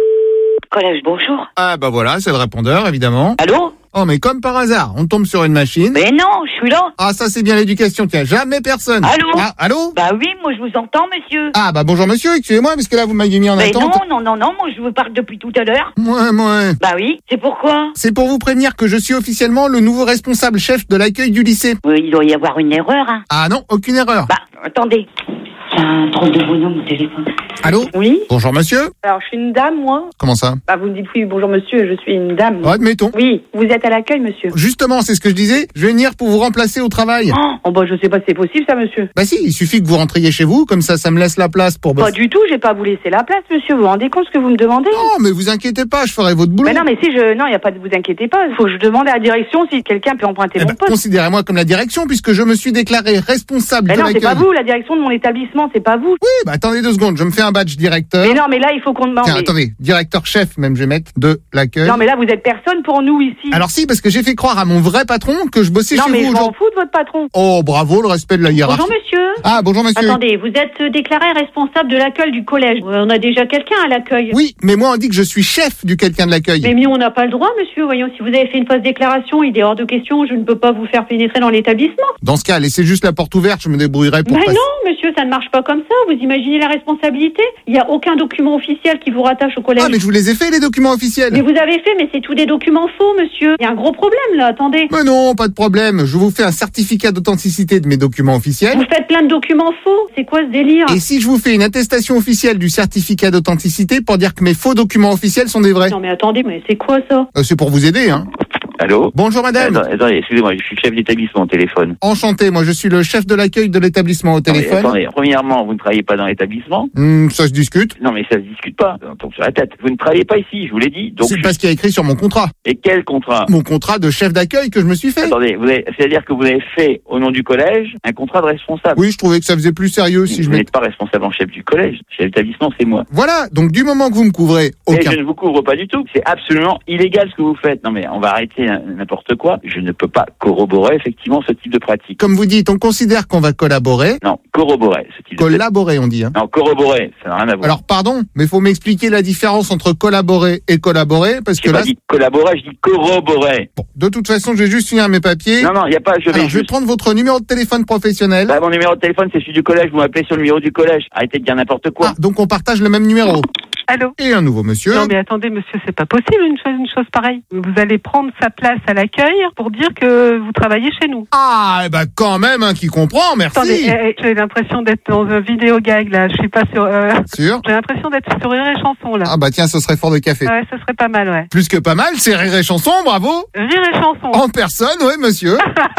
Collège, bonjour. Ah bah voilà, c'est le répondeur, évidemment. Allô? Oh mais comme par hasard, on tombe sur une machine. Mais non, je suis là. Ah ça c'est bien l'éducation, tiens, jamais personne. Allô? Ah, allô? Bah oui, moi je vous entends, monsieur. Ah bah bonjour monsieur, excusez-moi, parce que là vous m'avez mis en Mais attente. non, non, non, non, moi je vous parle depuis tout à l'heure. Ouais, ouais. Bah oui, c'est pourquoi? C'est pour vous prévenir que je suis officiellement le nouveau responsable chef de l'accueil du lycée. Oui, il doit y avoir une erreur, hein. Ah non, aucune erreur. Bah, attendez. C'est un drôle de bonhomme au téléphone. Allô? Oui. Bonjour monsieur. Alors, je suis une dame, moi. Comment ça? Bah, vous me dites oui, bonjour monsieur, je suis une dame. Oh, admettons. Oui, vous êtes à l'accueil, monsieur. Justement, c'est ce que je disais, je vais venir pour vous remplacer au travail. Oh, oh, bah, je sais pas si c'est possible, ça, monsieur. Bah si, il suffit que vous rentriez chez vous, comme ça, ça me laisse la place pour Pas bosser. du tout, j'ai pas à vous laisser la place, monsieur. Vous vous rendez compte ce que vous me demandez? Non, mais vous inquiétez pas, je ferai votre boulot. Mais non, mais si je, non, y a pas de vous inquiétez pas. Faut que je demande à la direction si quelqu'un peut emprunter Eh mon ben, poste. considérez-moi comme la direction, puisque je me suis déclaré responsable Mais de non, c'est l'accueil. pas vous, la direction de mon établissement, c'est pas vous. Oui, bah attendez deux secondes, je me fais un badge directeur. Mais non, mais là, il faut qu'on demande. Tiens, mais- attendez, directeur chef, même je vais mettre, de l'accueil. Non, mais là, vous êtes personne pour nous ici. Alors si, parce que j'ai fait croire à mon vrai patron que je bossais non, chez mais vous je m'en aujourd'hui. fous de votre patron. Oh, bravo, le respect de la hiérarchie. Bonjour monsieur. Ah, bonjour monsieur. Attendez, vous êtes déclaré responsable de l'accueil du collège. On a déjà quelqu'un à l'accueil. Oui, mais moi on dit que je suis chef du quelqu'un de l'accueil. Mais nous, on n'a pas le droit, monsieur. Voyons, si vous avez fait une fausse déclaration, il est hors de question, je ne peux pas vous faire pénétrer dans l'établissement. Dans ce cas, laissez juste la porte ouverte, je me débrouillerai pour Mais passer. non, monsieur, ça ne marche pas comme ça. Vous imaginez la responsabilité? Il n'y a aucun document officiel qui vous rattache au collège. Ah, mais je vous les ai fait les documents officiels. Mais vous avez fait, mais c'est tous des documents faux, monsieur. Il y a un gros problème, là, attendez. Mais non, pas de problème. Je vous fais un certificat d'authenticité de mes documents officiels. Vous faites plein de documents faux. C'est quoi ce délire? Et si je vous fais une attestation officielle du certificat d'authenticité pour dire que mes faux documents officiels sont des vrais? Non, mais attendez, mais c'est quoi ça? Euh, c'est pour vous aider, hein. Allô? Bonjour madame. Attends, attendez, excusez-moi, je suis chef d'établissement au téléphone. Enchanté, moi je suis le chef de l'accueil de l'établissement au Non, mais téléphone. attendez, premièrement, vous ne travaillez pas dans l'établissement. Hmm, ça se discute. Non, mais ça se discute pas. On tombe sur la tête. Vous ne travaillez pas ici, je vous l'ai dit. Donc, C'est je- pas ce qu'il y a écrit sur mon contrat. Et quel contrat? Mon contrat de chef d'accueil que je me suis fait. Attendez, vous avez- c'est-à-dire que vous avez fait, au nom du collège, un contrat de responsable. Oui, je trouvais que ça faisait plus sérieux si je vous mets. n'êtes pas responsable en chef du collège. Chef d'établissement, c'est moi. Voilà, donc du moment que vous me couvrez, Mais aucun. je ne vous couvre pas du tout. C'est absolument illégal ce que vous faites. Non, mais on va arrêter hein, n'importe quoi. Je ne peux pas corroborer effectivement ce type de pratique. Comme vous dites, on considère qu'on va collaborer. Non, corroborer ce type de Collaborer, on dit. Hein. Non, corroborer, ça n'a rien à voir. Alors pardon, mais faut m'expliquer la différence entre collaborer et collaborer, parce que J'ai là, pas dit collaborer, je dis corroborer. bon, de toute façon, je vais juste finir mes papiers. Non, non, il n'y a pas, je vais Alors, je vais juste... prendre votre numéro de téléphone professionnel. Bah, mon numéro de téléphone, c'est celui du collège. Vous m'appelez sur le numéro du collège. Arrêtez de dire n'importe quoi. Ah, donc on partage le même numéro. Allô? Et un nouveau monsieur. Non mais attendez monsieur, c'est pas possible une chose, une chose pareille. Vous allez prendre sa place à l'accueil pour dire que vous travaillez chez nous. Ah, eh ben quand même, hein, qui comprend, merci. Attendez, eh, eh, j'ai l'impression d'être dans un vidéo gag là, je suis pas sur... Euh... Sûr? J'ai l'impression d'être sur Rire et Chanson là. Ah bah tiens, ce serait fort de café. Ouais, ce serait pas mal, ouais. Plus que pas mal, c'est Rire et Chanson, bravo. Rire et Chanson. En personne, ouais, monsieur.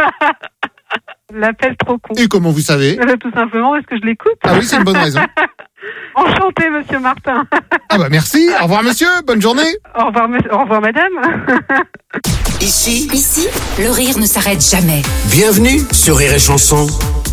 L'appel trop con. Et comment vous savez? Euh, Tout simplement parce que je l'écoute. Ah oui, c'est une bonne raison. Enchanté, monsieur Martin. Ah bah merci, au revoir monsieur, bonne journée. Au revoir, monsieur- au revoir madame. Ici, Ici, le rire ne s'arrête jamais. bienvenue sur Rire et Chanson.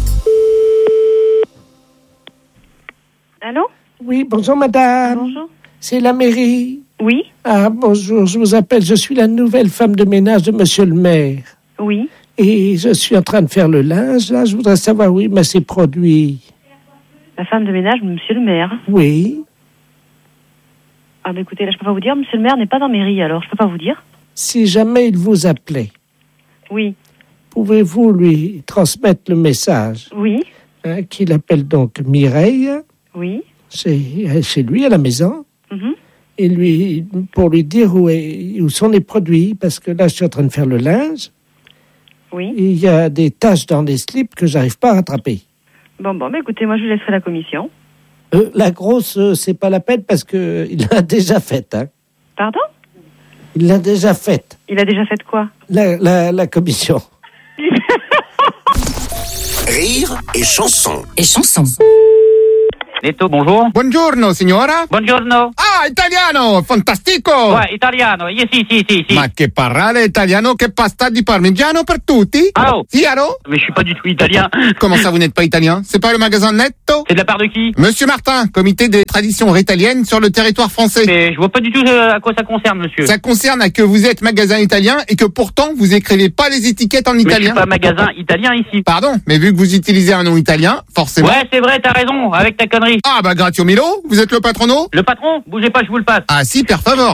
Allô? Oui, bonjour madame. Bonjour. C'est la mairie. Oui. Ah, bonjour, je vous appelle, je suis la nouvelle femme de ménage de monsieur le maire. Oui. Et je suis en train de faire le linge, là, je voudrais savoir où il met ses produits. La femme de ménage, monsieur le maire. Oui. Ah bah écoutez, là je peux pas vous dire, monsieur le maire n'est pas dans mairie, alors je peux pas vous dire. Si jamais il vous appelait, Oui. pouvez-vous lui transmettre le message Oui. hein, qu'il appelle donc Mireille, Oui. c'est chez lui à la maison, Mhm. et lui, pour lui dire où, est, où sont les produits, parce que là je suis en train de faire le linge, Oui. et il y a des taches dans les slips que j'arrive pas à rattraper. Bon, bon, bah écoutez, moi je vous laisserai la commission. Euh, la grosse, euh, c'est pas la peine parce que il l'a déjà faite. Hein. Pardon? Il l'a déjà faite. Il a déjà fait quoi? La, la, la commission. Rire et Chanson. Et chanson. Netto, bonjour. Buongiorno, signora. Buongiorno. Ah, Ah, italiano, fantastico! Ouais, italiano, yes, sì, sì, sì, sì. Ma che parlare italiano, che pasta di parmigiano per tutti? Allô? Si, allô? Mais je suis pas du tout italien. Comment ça, vous n'êtes pas italien? C'est pas le magasin Netto? C'est de la part de qui? Monsieur Martin, comité des traditions italiennes sur le territoire français. Mais je vois pas du tout euh, à quoi ça concerne, monsieur. Ça concerne à que vous êtes magasin italien et que pourtant vous écrivez pas les étiquettes en Mais je italien. suis pas magasin italien ici. Pardon, mais vu que vous utilisez un nom italien, forcément. Ouais, c'est vrai, t'as raison, avec ta connerie. Ah bah Grazio Milo, vous êtes le patrono? Le patron? Bougez pas, je vous le passe. Ah si, per favor.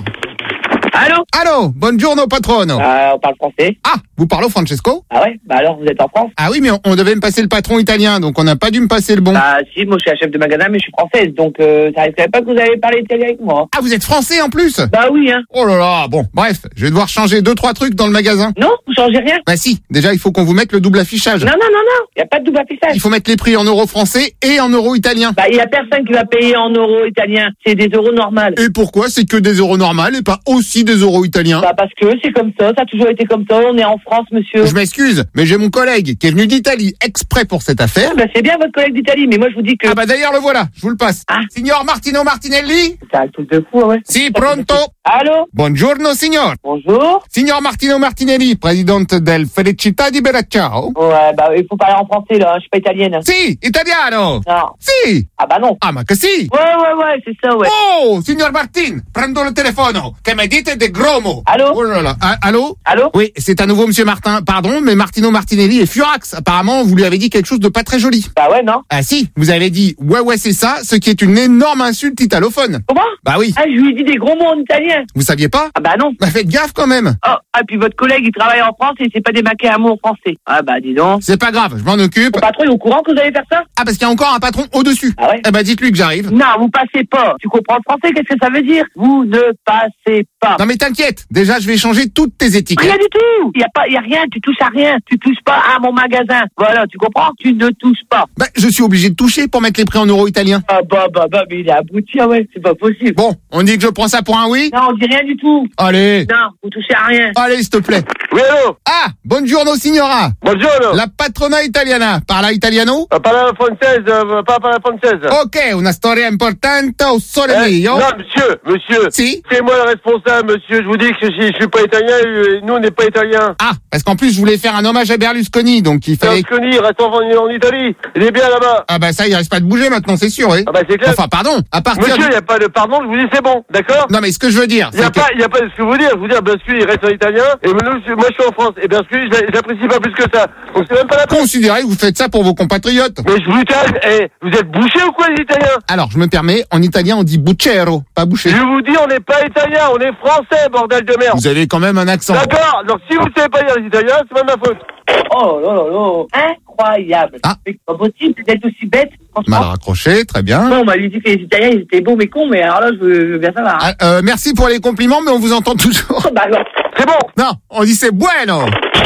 Allô? Allô, buongiorno patrono. Euh, on parle français. Ah, vous parlez au Francesco? Ah ouais? Bah alors, vous êtes en France? Ah oui, mais on, on devait me passer le patron italien, donc on n'a pas dû me passer le bon. Bah si, moi je suis la chef de magasin, mais je suis française, donc euh, ça risquerait pas que vous avez parlé italien avec moi. Ah, vous êtes français en plus? Bah oui, hein. Oh là là, bon, bref, je vais devoir changer deux, trois trucs dans le magasin. Non, vous changez rien? Bah si, déjà il faut qu'on vous mette le double affichage. Non, non, non, non, y a pas de double affichage. Il faut mettre les prix en euros français et en euros italiens. Bah y a personne qui va payer en euros italiens, c'est des euros normales. Et pourquoi c'est que des euros normales et pas aussi des euros italiens? Bah parce que c'est comme ça, ça a toujours été comme ça, on est en France, monsieur. Je m'excuse, mais j'ai mon collègue qui est venu d'Italie exprès pour cette affaire. Bah c'est bien votre collègue d'Italie, mais moi je vous dis que... Ah bah d'ailleurs le voilà, je vous le passe. Ah. Signor Martino Martinelli? C'est un truc de fou, ouais. Si, pronto. Allô? Buongiorno signor. Bonjour. Signor Martino Martinelli, présidente del Felicità di Bellacciao. Ouais, bah il faut parler en français là, je suis pas italienne. Si, italiano. Non. Si. Ah bah non. Ah ma che si. Ouais, ouais, ouais, c'est ça, ouais. Oh, signor Martin, prendo le telefono, che mi dite de gromo. Allô? Oh là là. Ah, allô? Allô? Oui, c'est à nouveau monsieur Martin. Pardon, mais Martino Martinelli est furax. Apparemment, vous lui avez dit quelque chose de pas très joli. Bah ouais, non. Ah si, vous avez dit ouais ouais c'est ça, ce qui est une énorme insulte italophone. Comment? Bah oui. Ah, je lui ai dit des gros mots en italien. Vous saviez pas? Ah bah non. Bah faites gaffe quand même. Oh, ah puis votre collègue il travaille en France et il sait pas démarquer un mot en français. Ah bah dis donc. C'est pas grave, je m'en occupe. Mon patron il est au courant que vous allez faire ça? Ah parce qu'il y a encore un patron au-dessus. Ah ouais? Eh bah dites-lui que j'arrive. Non, vous passez pas. Tu comprends le français, qu'est-ce que ça veut dire? Vous ne passez pas. Non mais t'inquiète, déjà je vais changer toutes tes étiquettes. Rien du tout. Il y a pas, il y a rien. Tu touches à rien. Tu touches pas à mon magasin. Voilà, tu comprends? Tu ne touches pas. Bah je suis obligé de toucher pour mettre les prix en euros italiens. Ah bah bah bah, mais il est abouti, ah ouais, c'est pas possible. Bon, on dit que je prends ça pour un oui? Non, on dit rien du tout. Allez. Non, vous touchez à rien. Allez, s'il te plaît. Oui, allô? Ah, buongiorno signora. Buongiorno. La patrona italiana, parla italiano? Uh, parla française, uh, pas parla française. Ok, una storia importante au sole eh, mio. Non, monsieur, monsieur. Si? C'est moi le responsable, monsieur. Je vous dis que je, je suis pas italien et nous, on n'est pas italien. Ah, parce qu'en plus, je voulais faire un hommage à Berlusconi, donc il fallait... Berlusconi, reste en, en Italie. Il est bien là-bas. Ah bah ça, il reste pas de bouger maintenant, c'est sûr, oui. Ah bah c'est clair. Enfin, pardon, à partir... Monsieur, il du... n'y a pas de pardon, je vous dis c'est bon, d'accord? Non mais ce que je veux dire, Il n'y a que... pas, il y a pas, ce que vous dire, je vous dire, Berlusconi, il reste en italien, et moi, moi je suis en France, et Berlusconi, je l'apprécie pas plus que ça. Donc c'est même pas la peine. Considérez que vous faites ça pour vos compatriotes. Mais je vous dis, eh, vous êtes bouché ou quoi les Italiens? Alors, je me permets, en italien, on dit bucero, pas bouché. Je vous dis, on n'est pas italien, on est français, bordel de merde. Vous avez quand même un accent. D'accord, donc si vous ne savez pas dire les Italiens, c'est pas ma faute. Oh là là là, incroyable. Ah. C'est pas possible d'être aussi bête, franchement. Mal raccroché, très bien. Non, on m'a dit que les Italiens, ils étaient beaux mais cons, mais alors là, je veux, je veux bien savoir. Hein. Ah, euh, merci pour les compliments, mais on vous entend toujours. Bah non. C'est bon. Non, on dit c'est bueno.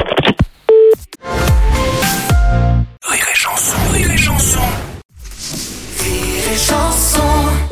Rire et chanson, rire et chanson. Rire et chanson.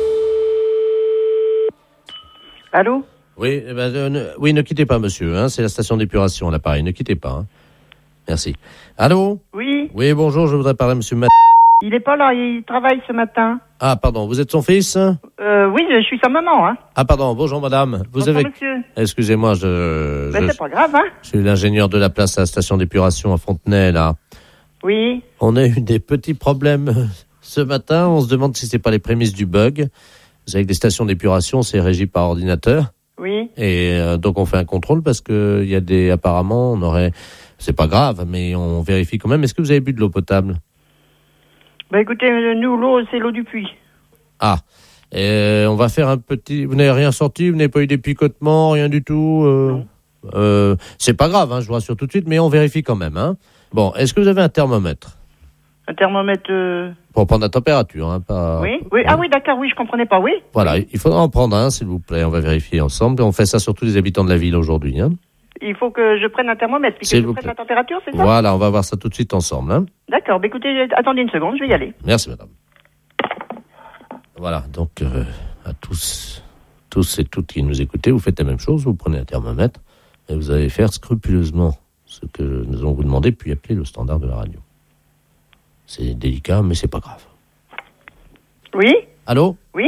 Allô? Oui, eh ben, euh, ne, oui, ne quittez pas, monsieur. Hein, c'est la station d'épuration, l'appareil. Ne quittez pas. Hein. Merci. Allô? Oui. Oui, bonjour. Je voudrais parler à monsieur Mat... Il est pas là, il travaille ce matin. Ah, pardon. Vous êtes son fils? Euh, oui, je suis sa maman, hein. Ah, pardon. Bonjour, madame. Vous Bonjour, avez... monsieur. Excusez-moi, je... Ben, je... c'est pas grave, hein. Je suis l'ingénieur de la place à la station d'épuration à Fontenay, là. Oui. On a eu des petits problèmes ce matin. On se demande si c'est pas les prémices du bug. Vous savez que les stations d'épuration, c'est régi par ordinateur. Oui. Et euh, donc on fait un contrôle parce que il y a des apparemment on aurait c'est pas grave mais on vérifie quand même. Est-ce que vous avez bu de l'eau potable? Ben écoutez, nous l'eau c'est l'eau du puits. Ah. Et on va faire un petit. Vous n'avez rien sorti? Vous n'avez pas eu des picotements, rien du tout? euh... Non. Euh, c'est pas grave, hein, je vous rassure tout de suite, mais on vérifie quand même. Hein. Bon, est-ce que vous avez un thermomètre? Un thermomètre. Euh... Pour prendre la température, hein, pas. Oui. Oui. Ah oui, d'accord. Oui, je comprenais pas. Oui. Voilà, il faudra en prendre un, s'il vous plaît. On va vérifier ensemble. On fait ça sur tous les habitants de la ville aujourd'hui. Hein. Il faut que je prenne un thermomètre puis que S'il je vous prenne plaît. la température, c'est ça? Voilà, on va voir ça tout de suite ensemble. Hein. D'accord. Ben écoutez, attendez une seconde, je vais y aller. Merci, madame. Voilà, donc euh, à tous, tous et toutes qui nous écoutez, vous faites la même chose. Vous prenez un thermomètre et vous allez faire scrupuleusement ce que nous allons vous demander, puis appeler le standard de la radio. C'est délicat, mais c'est pas grave. Oui. Allô? Oui.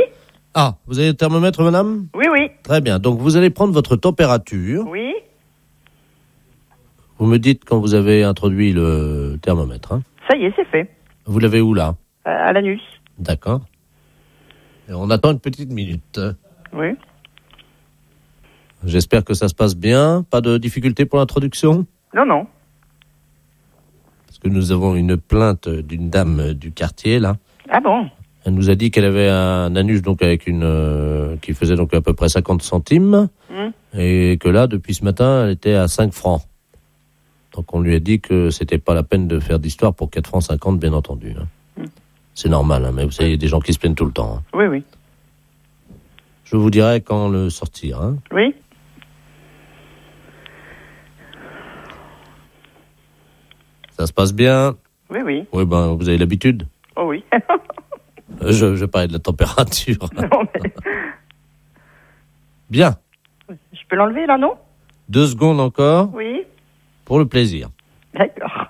Ah, vous avez le thermomètre, madame ? Oui, oui. Très bien. Donc, vous allez prendre votre température. Oui. Vous me dites quand vous avez introduit le thermomètre. Hein. Ça y est, c'est fait. Vous l'avez où, là ? Euh, à l'anus. D'accord. Et on attend une petite minute. Oui. J'espère que ça se passe bien. Pas de difficulté pour l'introduction ? Non, non. Parce que nous avons une plainte d'une dame du quartier, là. Ah bon ? Elle nous a dit qu'elle avait un anus donc avec une euh, qui faisait donc à peu près cinquante centimes Mmh. et que là depuis ce matin elle était à cinq francs. Donc on lui a dit que c'était pas la peine de faire d'histoire pour quatre francs cinquante bien entendu. Hein. Mmh. C'est normal, hein, mais vous savez il y a des gens qui se plaignent tout le temps. Hein. Oui, oui. Je vous dirai quand le sortir. Hein. Oui. Ça se passe bien ? Oui, oui. Oui, ben vous avez l'habitude. Oh oui. Je, je parlais de la température. Non, mais... Bien. Je peux l'enlever là, non ? Deux secondes encore. Oui. Pour le plaisir. D'accord.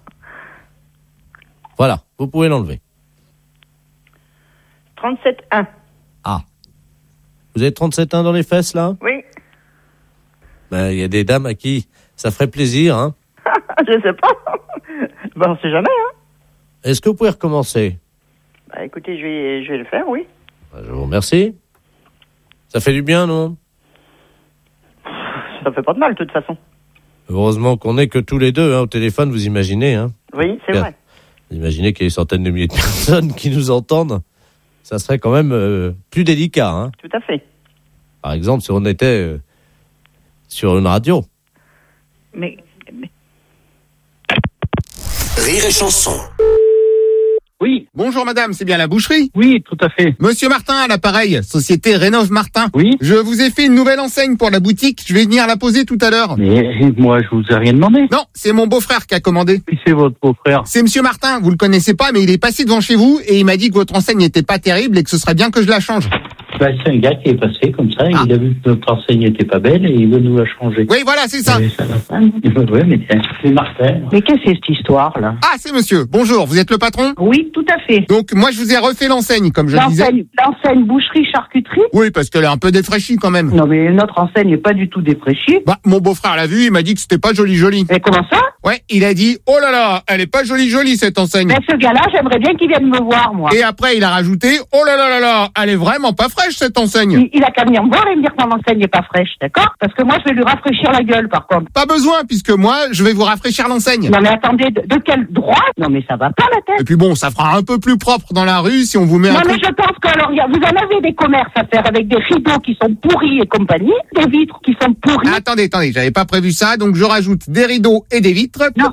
Voilà, vous pouvez l'enlever. trente-sept un. Ah. Vous avez trente-sept un dans les fesses, là ? Oui. Ben, il y a des dames à qui ça ferait plaisir, hein. Je sais pas. Ben, on sait jamais, hein. Est-ce que vous pouvez recommencer ? Bah, écoutez, je vais, je vais le faire, oui. Ben, je vous remercie. Ça fait du bien, non ? Ça fait pas de mal, de toute façon. Heureusement qu'on n'est que tous les deux, hein, au téléphone, vous imaginez, hein. Oui, c'est Bien. vrai. Vous imaginez qu'il y a des centaines de milliers de personnes qui nous entendent. Ça serait quand même euh, plus délicat, hein. Tout à fait. Par exemple, si on était euh, sur une radio. Mais, mais... Rire et chanson. Oui. Bonjour madame, c'est bien la boucherie ? Oui, tout à fait. Monsieur Martin à l'appareil, société Rénov Martin. Oui. Je vous ai fait une nouvelle enseigne pour la boutique, je vais venir la poser tout à l'heure. Mais moi, je vous ai rien demandé. Non, c'est mon beau-frère qui a commandé. Qui c'est votre beau-frère ? C'est monsieur Martin, vous le connaissez pas, mais il est passé devant chez vous et il m'a dit que votre enseigne n'était pas terrible et que ce serait bien que je la change. Bah, c'est un gars qui est passé comme ça, ah. Il a vu que notre enseigne n'était pas belle et il veut nous la changer. Oui, voilà, c'est ça. Oui, ça va pas. Oui, mais c'est Martin. Mais qu'est-ce que c'est cette histoire-là ? Ah, c'est monsieur. Bonjour, vous êtes le patron ? Oui, tout à fait. Donc, moi, je vous ai refait l'enseigne, comme je le disais. L'enseigne, l'enseigne boucherie-charcuterie ? Oui, parce qu'elle est un peu défraîchie quand même. Non, mais notre enseigne n'est pas du tout défraîchie. Bah, mon beau-frère l'a vu, il m'a dit que c'était pas joli joli. Mais comment ça ? Ouais, il a dit, oh là là, elle est pas jolie jolie cette enseigne. Mais ce gars-là, j'aimerais bien qu'il vienne me voir, moi. Et après, il a rajouté, oh là là là là, elle est vraiment pas fraîche cette enseigne. Il, il a qu'à venir me voir et me dire que mon enseigne n'est pas fraîche, d'accord ? Parce que moi, je vais lui rafraîchir la gueule, par contre. Pas besoin, puisque moi, je vais vous rafraîchir l'enseigne. Non mais attendez, de, de quel droit ? Non mais ça va pas la tête. Et puis bon, ça fera un peu plus propre dans la rue si on vous met non, un mais truc... je pense que alors, y a, vous en avez des commerces à faire avec des rideaux qui sont pourris et compagnie, des vitres qui sont pourries. Ah, attendez, attendez, j'avais pas prévu ça, donc je rajoute des rideaux et des vitres. Non.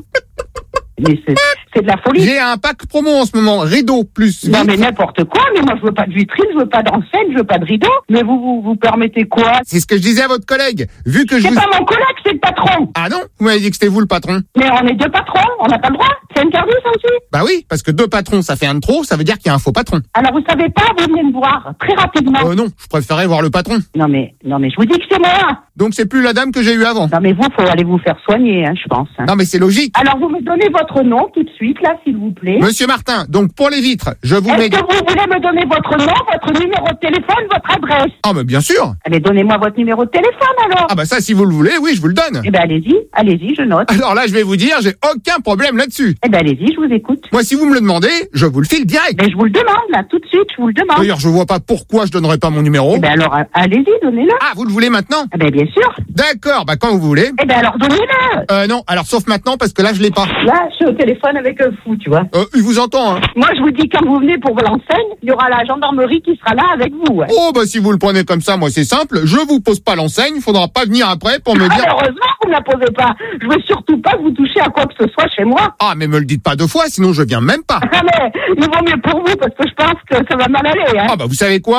Mais c'est, c'est de la folie. J'ai un pack promo en ce moment, rideaux plus vitres. Non mais n'importe quoi, mais moi je veux pas de vitrine, je veux pas d'enseigne, je veux pas de rideaux. Mais vous, vous, vous permettez quoi ? C'est ce que je disais à votre collègue. Vu que je C'est vous... pas mon collègue, c'est le patron. Ah non ? Vous m'avez dit que c'était vous le patron. Mais on est deux patrons, on n'a pas le droit. C'est interdit ça aussi. Bah oui, parce que deux patrons, ça fait un de trop, ça veut dire qu'il y a un faux patron. Alors vous savez pas, vous venez me voir, très rapidement. Euh non, je préférais voir le patron. Non mais, non mais je vous dis que c'est moi. Donc c'est plus la dame que j'ai eue avant. Non mais vous, faut aller vous faire soigner, hein, je pense. Hein. Non mais c'est logique. Alors vous me donnez votre nom tout de suite, là, s'il vous plaît. Monsieur Martin, donc pour les vitres, je vous Est-ce mets... que vous voulez me donner votre nom, votre numéro de téléphone, votre adresse ? Ah mais bien sûr. Allez, donnez-moi votre numéro de téléphone alors. Ah bah ça, si vous le voulez, oui, je vous le donne. Eh ben allez-y, allez-y, je note. Alors là, je vais vous dire, j'ai aucun problème là-dessus. Eh ben allez-y, je vous écoute. Moi, si vous me le demandez, je vous le file direct. Mais je vous le demande, là, tout de suite, je vous le demande. D'ailleurs, je vois pas pourquoi je donnerais pas mon numéro. Eh ben alors, allez-y, donnez-le. Ah, vous le voulez maintenant ? Eh ben bien sûr. D'accord, bah quand vous voulez. Eh ben alors, donnez-le. Euh non, alors sauf maintenant, parce que là, je l'ai pas. Là, je suis au téléphone avec un fou, tu vois. Euh, il vous entend, hein. Moi, je vous dis, quand vous venez pour l'enseigne, il y aura la gendarmerie qui sera là avec vous. Ouais. Oh, bah si vous le prenez comme ça, moi, c'est simple. Je vous pose pas l'enseigne, faudra pas venir après pour me dire... Heureusement que vous ne la posez pas. Je veux surtout pas que vous touchiez à quoi que ce soit chez moi. Ah, mais me le dites pas deux fois, sinon je viens même pas. Ah, mais il vaut mieux pour vous, parce que je pense que ça va mal aller, hein. Ah, bah vous savez quoi ?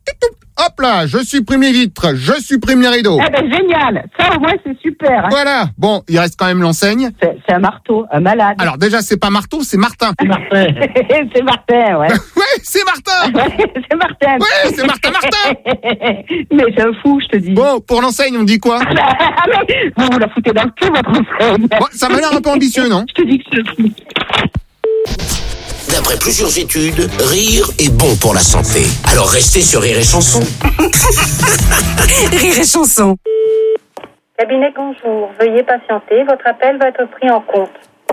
Hop là, je supprime les vitres, je supprime les rideaux. Eh ben génial, ça au moins c'est super. Hein. Voilà, bon, il reste quand même l'enseigne. C'est, c'est un marteau, un malade. Alors déjà, c'est pas marteau, c'est Martin. Martin. C'est Martin, ouais. Ouais, c'est Martin. Ouais, c'est Martin. Ouais, c'est Martin Martin. Mais c'est un fou, je te dis. Bon, pour l'enseigne, on dit quoi ? Ah mais vous vous la foutez dans le cul, votre enseigne. Bon, ça m'a l'air un peu ambitieux, non ? Je te dis que c'est un fou. d'après plusieurs études, rire est bon pour la santé. Alors restez sur Rire et Chanson. Rire et Chanson. Cabinet, bonjour. Veuillez patienter. Votre appel va être pris en compte.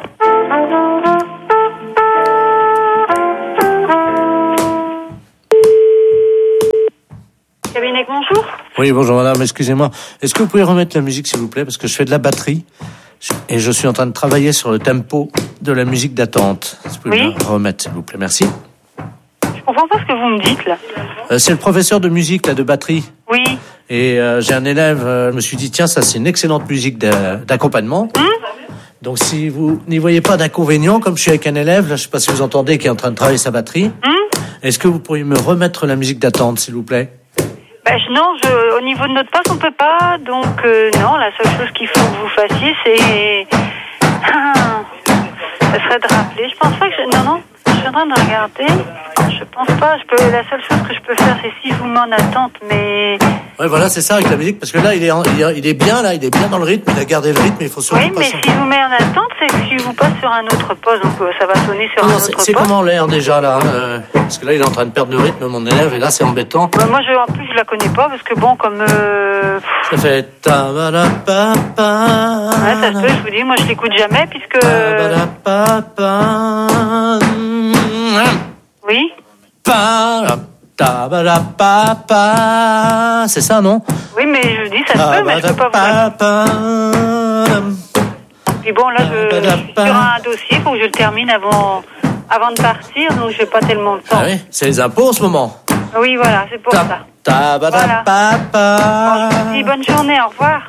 Cabinet, bonjour. Oui, bonjour madame, excusez-moi. Est-ce que vous pouvez remettre la musique s'il vous plaît? Parce que je fais de la batterie et je suis en train de travailler sur le tempo de la musique d'attente. Est-ce que vous pouvez Oui. bien remettre s'il vous plaît? Merci. Je comprends pas ce que vous me dites, là. Euh, c'est le professeur de musique, là, de batterie. Oui. Et euh, j'ai un élève, euh, je me suis dit, tiens, ça c'est une excellente musique d'a- d'accompagnement. Hum Donc si vous n'y voyez pas d'inconvénient, comme je suis avec un élève, là, je sais pas si vous entendez, qui est en train de travailler sa batterie, Hum est-ce que vous pourriez me remettre la musique d'attente, s'il vous plaît? Ben, je- non, je, au niveau de notre poste, on peut pas. Donc, euh, non, la seule chose qu'il faut que vous fassiez, c'est... Ah, ça serait de rappeler. Je pense pas que... Je, non, non, je suis en train de regarder. Je pense pas. Je peux, la seule chose que je peux faire, c'est si je vous mets en attente, mais... Ouais, voilà, c'est ça avec la musique, parce que là, il est, en- il est, il est bien, là, il est bien dans le rythme, il a gardé le rythme, il faut surtout Oui, pas mais s'en- si je vous mets en attente, c'est que si je vous passe sur un autre poste, donc euh, ça va sonner sur Non, un c'est autre c'est poste. comment l'air déjà, là euh, Parce que là, il est en train de perdre le rythme, mon élève, et là, c'est embêtant. Bah, moi, je, en plus, je la connais pas, parce que bon, comme... Euh... Ça fait... ta ba da pa pa. Ouais, ça se peut, je vous dis, moi, je l'écoute jamais, puisque... Ta ba da pa pa. Oui. Pa da ta ba da pa pa. C'est ça, non? Oui, mais je dis, ça se peut, mais je peux pas vous... Puis bon, là, je, je suis sur un dossier, faut que je le termine avant, avant de partir, donc j'ai pas tellement de temps. Ah oui, c'est les impôts en ce moment. Oui, voilà, c'est pour ça. Ta ba da Voilà. pa pa. Bon, je vous dis bonne journée, au revoir.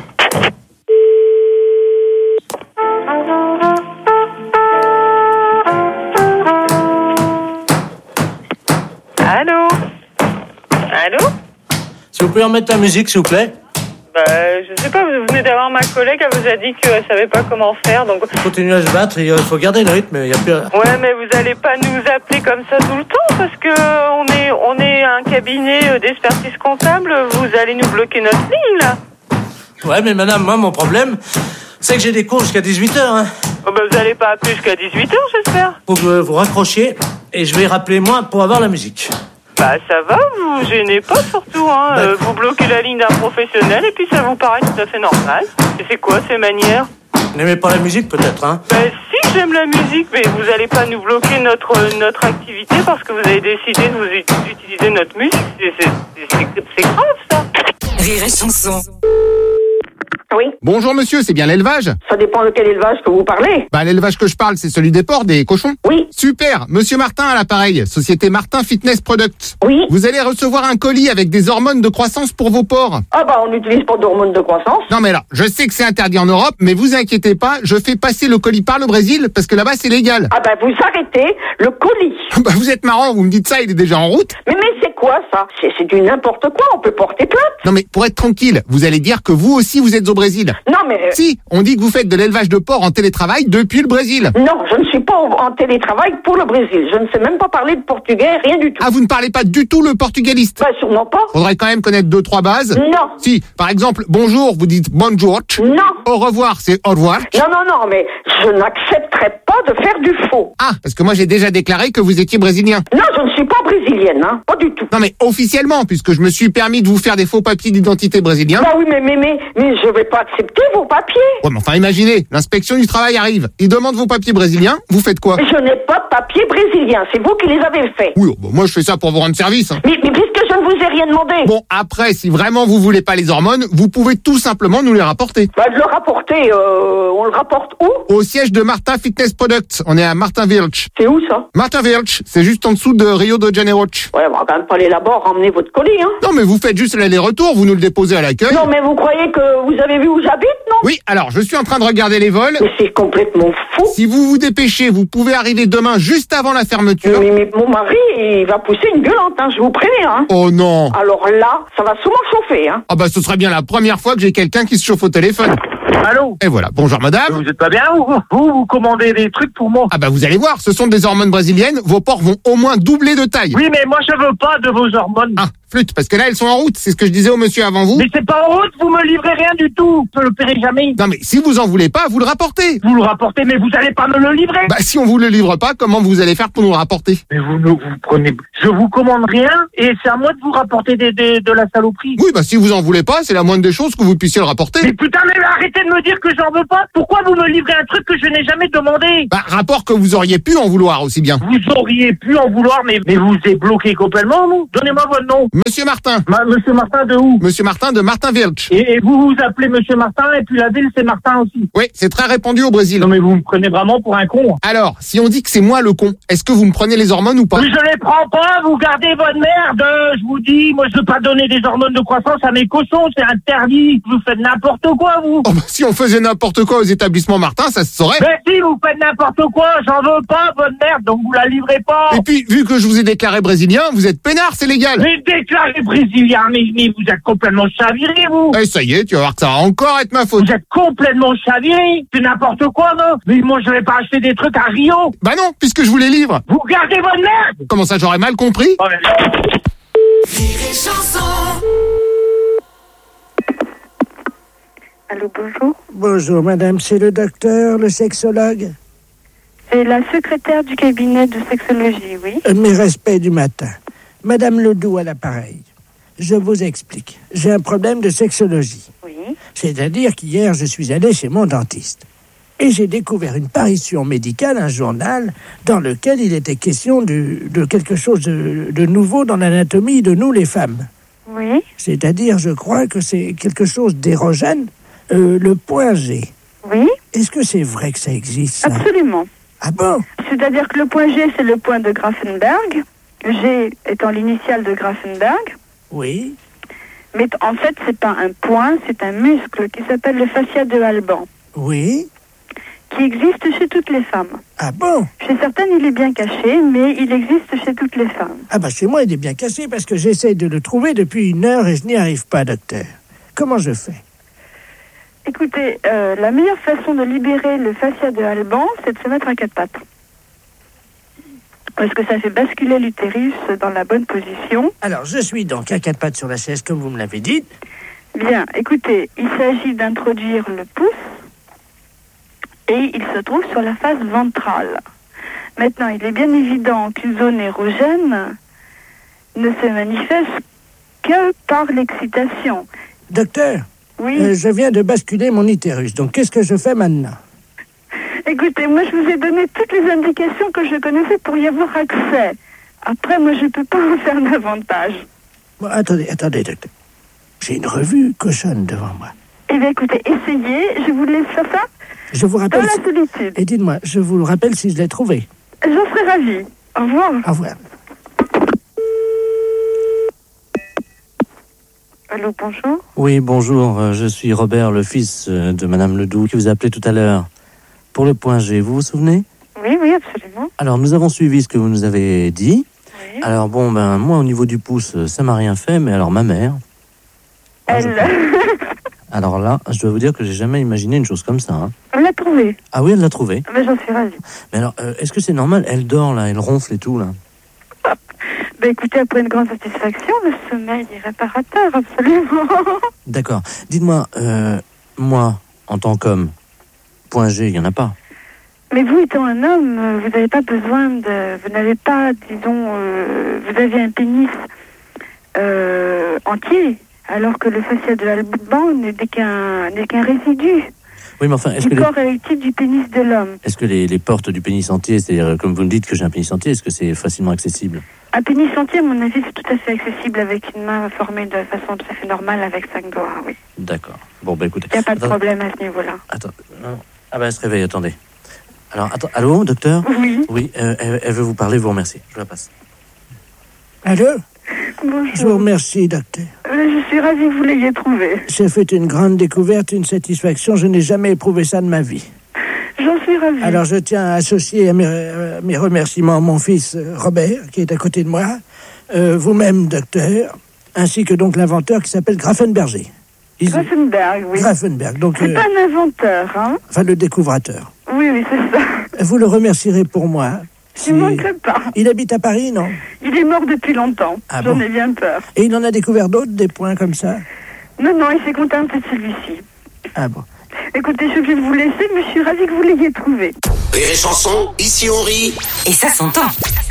Allô? Allô? Si vous pouvez remettre la musique, s'il vous plaît. Bah, je sais pas, vous venez d'avoir ma collègue, elle vous a dit qu'elle savait pas comment faire, donc... Continuez à se battre, il faut garder le rythme, il y a plus... Ouais, mais vous allez pas nous appeler comme ça tout le temps, parce que on est, on est un cabinet d'expertise comptable, vous allez nous bloquer notre ligne, là. Ouais, mais madame, moi, mon problème, c'est que j'ai des cours jusqu'à dix-huit heures, hein. Oh, bah, vous allez pas appeler jusqu'à dix-huit heures, j'espère. Faut que vous raccrochiez, et je vais rappeler moi pour avoir la musique. Bah, ça va, vous gênez pas surtout, hein. Bah, Euh, vous bloquez la ligne d'un professionnel, et puis ça vous paraît tout à fait normal. Et c'est quoi ces manières? Vous n'aimez pas la musique, peut-être, hein? Bah, si, j'aime la musique, mais vous allez pas nous bloquer notre, notre activité parce que vous avez décidé de vous ut- d'utiliser notre musique. C'est, c'est, c'est, c'est grave, ça. Rire et Chanson. Oui. Bonjour monsieur, c'est bien l'élevage? Ça dépend de quel élevage que vous parlez. Bah l'élevage que je parle, c'est celui des porcs, des cochons. Oui. Super, monsieur Martin à l'appareil, société Martin Fitness Products. Oui. Vous allez recevoir un colis avec des hormones de croissance pour vos porcs. Ah bah on n'utilise pas d'hormones de croissance. Non mais là, je sais que c'est interdit en Europe, mais vous inquiétez pas, je fais passer le colis par le Brésil parce que là-bas c'est légal. Ah bah vous arrêtez le colis. Bah vous êtes marrant, vous me dites ça, il est déjà en route. Mais mais c'est quoi ça? C'est, c'est du n'importe quoi, on peut porter plainte. Non mais pour être tranquille, vous allez dire que vous aussi vous êtes au Brésil. Non mais... euh, Si, on dit que vous faites de l'élevage de porcs en télétravail depuis le Brésil. Non, je ne suis pas en en télétravail pour le Brésil. Je ne sais même pas parler de portugais, rien du tout. Ah, vous ne parlez pas du tout le portugaliste? Bah sûrement pas. Faudrait quand même connaître deux, trois bases. Non. Si, par exemple, bonjour, vous dites bonjour. Non. Au revoir, c'est au revoir. Non, non, non, mais je n'accepterai pas de faire du faux. Ah, parce que moi j'ai déjà déclaré que vous étiez brésilien. Non, je ne suis pas brésilienne, hein. Pas du tout. Non mais officiellement, puisque je me suis permis de vous faire des faux papiers d'identité brésiliens. Bah oui, mais, mais, mais, mais je vais pas accepter vos papiers. Ouais, mais enfin imaginez, l'inspection du travail arrive, il demande vos papiers brésiliens, vous faites quoi? Je n'ai pas de papiers brésiliens, c'est vous qui les avez faits. Oui, bah, moi je fais ça pour vous rendre service. Hein. Mais, mais puisque je ne vous ai rien demandé. Bon, après, si vraiment vous voulez pas les hormones, vous pouvez tout simplement nous les rapporter. Bah de le rapporter, euh, on le rapporte où? Au siège de Martin Fitness Products, on est à Martin Vilch. C'est où ça? Martin Vilch, c'est juste en dessous de Rio de Janeiro. Ouais, on va quand même pas aller là-bas ramener votre colis, hein. Non mais vous faites juste l'aller-retour, vous nous le déposez à l'accueil. Non, mais vous croyez que vous avez vu où j'habite, non? Oui, alors je suis en train de regarder les vols. Mais c'est complètement fou. Si vous vous dépêchez, vous pouvez arriver demain juste avant la fermeture. Mais, mais mon mari, il va pousser une gueulante, hein, je vous préviens, hein. Oh non. Alors là, ça va sûrement chauffer, hein. Ah bah ce serait bien la première fois que j'ai quelqu'un qui se chauffe au téléphone. Allô? Et voilà, bonjour madame. Vous êtes pas bien ou vous, vous commandez des trucs pour moi? Ah bah vous allez voir, ce sont des hormones brésiliennes, vos porcs vont au moins doubler de taille. Oui, mais moi je veux pas de vos hormones. Ah, flûte, parce que là, elles sont en route. C'est ce que je disais au monsieur avant vous. Mais c'est pas en route, vous me livrez rien du tout. Je ne le paierai jamais. Non, mais si vous en voulez pas, vous le rapportez. Vous le rapportez, mais vous allez pas me le livrer. Bah, si on vous le livre pas, comment vous allez faire pour nous le rapporter? Mais vous ne vous prenez... Je vous commande rien, et c'est à moi de vous rapporter des, des, de la saloperie. Oui, bah, si vous en voulez pas, c'est la moindre des choses que vous puissiez le rapporter. Mais putain, mais arrêtez de me dire que j'en veux pas. Pourquoi vous me livrez un truc que je n'ai jamais demandé? Bah, rapport que vous auriez pu en vouloir aussi bien. Vous auriez pu en vouloir, mais, mais vous êtes bloqué complètement, non? Donnez-moi votre nom. Monsieur Martin. Ma, Monsieur Martin de où? Monsieur Martin de Martin Vilch. Et, et vous vous appelez Monsieur Martin, et puis la ville c'est Martin aussi. Oui, c'est très répandu au Brésil. Non mais vous me prenez vraiment pour un con. Alors, si on dit que c'est moi le con, est-ce que vous me prenez les hormones ou pas? Mais je les prends pas, vous gardez votre merde, je vous dis, moi je veux pas donner des hormones de croissance à mes cochons, c'est interdit. Vous faites n'importe quoi, vous. Oh bah, si on faisait n'importe quoi aux établissements Martin, ça se saurait. Mais si, vous faites n'importe quoi, j'en veux pas, votre merde, donc vous la livrez pas. Et puis, vu que je vous ai déclaré brésilien, vous êtes peinard, c'est légal. Mais déclaré brésilien, mais, mais vous êtes complètement chaviré, vous. Eh, ça y est, tu vas voir que ça va encore être ma faute. Vous êtes complètement chaviré, c'est n'importe quoi, non? Mais moi, je vais pas acheter des trucs à Rio. Bah non, puisque je vous les livre. Vous gardez votre merde. Comment ça, j'aurais mal compris? Oh, mais... Allô, bonjour. Bonjour, madame, c'est le docteur, le sexologue. C'est la secrétaire du cabinet de sexologie, oui. Euh, mes respects du matin. Madame Ledoux à l'appareil. Je vous explique. J'ai un problème de sexologie. Oui. C'est-à-dire qu'hier, je suis allé chez mon dentiste. Et j'ai découvert une parution médicale, un journal, dans lequel il était question de, de quelque chose de, de nouveau dans l'anatomie de nous, les femmes. Oui. C'est-à-dire, je crois que c'est quelque chose d'érogène, euh, le point G. Oui. Est-ce que c'est vrai que ça existe, ça? Absolument. Ah bon? C'est-à-dire que le point G, c'est le point de Grafenberg. G étant l'initiale de Grafenberg. Oui. Mais en fait, c'est pas un point, c'est un muscle qui s'appelle le fascia de Alban. Oui. Qui existe chez toutes les femmes. Ah bon? Chez certaines, il est bien caché, mais il existe chez toutes les femmes. Ah bah chez moi, il est bien caché parce que j'essaie de le trouver depuis une heure et je n'y arrive pas, docteur. Comment je fais? Écoutez, euh, la meilleure façon de libérer le fascia de Alban, c'est de se mettre à quatre pattes. Parce que ça fait basculer l'utérus dans la bonne position. Alors, je suis donc à quatre pattes sur la chaise, comme vous me l'avez dit. Bien, écoutez, il s'agit d'introduire le pouce et il se trouve sur la face ventrale. Maintenant, il est bien évident qu'une zone érogène ne se manifeste que par l'excitation. Docteur, oui. euh, je viens de basculer mon utérus, donc qu'est-ce que je fais maintenant? Écoutez, moi je vous ai donné toutes les indications que je connaissais pour y avoir accès. Après, moi je ne peux pas en faire davantage. Bon, attendez, attendez, docteur. J'ai une revue cochonne devant moi. Eh bien écoutez, essayez, je vous laisse faire ça. Je vous rappelle... Dans la solitude. Et dites-moi, je vous le rappelle si je l'ai trouvé. J'en serais ravie. Au revoir. Au revoir. Allô, bonjour. Oui, bonjour, euh, je suis Robert, le fils euh, de Madame Ledoux, qui vous a appelé tout à l'heure pour le point G, vous vous souvenez? Oui, oui, absolument. Alors, nous avons suivi ce que vous nous avez dit. Oui. Alors, bon, ben, moi, au niveau du pouce, ça m'a rien fait, mais alors, ma mère... Elle... Alors là, je dois vous dire que j'ai jamais imaginé une chose comme ça. Hein. Elle l'a trouvé. Ah oui, elle l'a trouvé. Mais j'en suis ravie. Mais alors, euh, est-ce que c'est normal? Elle dort, là, elle ronfle et tout, là. Ben écoutez, après une grande satisfaction, le sommeil est réparateur, absolument. D'accord. Dites-moi, euh, moi, en tant qu'homme, point G, il n'y en a pas. Mais vous, étant un homme, vous n'avez pas besoin de... Vous n'avez pas, disons... Euh, vous avez un pénis euh, entier, alors que le fascia de Alban n'est qu'un n'est qu'un résidu. Oui, mais enfin, est-ce du que corps les... érectile du pénis de l'homme. Est-ce que les, les portes du pénis entier, c'est-à-dire, comme vous me dites que j'ai un pénis entier, est-ce que c'est facilement accessible? Un pénis entier, à mon avis, c'est tout à fait accessible avec une main formée de façon tout à fait normale avec cinq doigts, oui. D'accord. Bon, bah écoutez... Il n'y a pas de attends... problème à ce niveau-là. Attends, non. Ah ben, elle se réveille, attendez. Alors, attends, allô, docteur? Oui. Oui, euh, elle, elle veut vous parler, vous remercier. Je la passe. Allô? Bonjour. Je vous remercie, docteur. Je suis ravie que vous l'ayez trouvé. J'ai fait une grande découverte, une satisfaction. Je n'ai jamais éprouvé ça de ma vie. J'en suis ravie. Alors, je tiens à associer à mes, à mes remerciements mon fils Robert, qui est à côté de moi, euh, vous-même, docteur, ainsi que donc l'inventeur qui s'appelle Grafenberger. Il... Grafenberg, oui. Grafenberg, donc... C'est euh, pas un inventeur, hein? Enfin, le découvrateur. Oui, oui, c'est ça. Vous le remercierez pour moi, Si- Il ne manquerait pas. Il habite à Paris, non? Il est mort depuis longtemps. Ah J'en bon ai bien peur. Et il en a découvert d'autres, des points comme ça? Non, non, il s'est contenté de celui-ci. Ah bon. Écoutez, je vais vous laisser, mais je suis ravie que vous l'ayez trouvé. Rire et chanson, ici on rit. Et ça s'entend.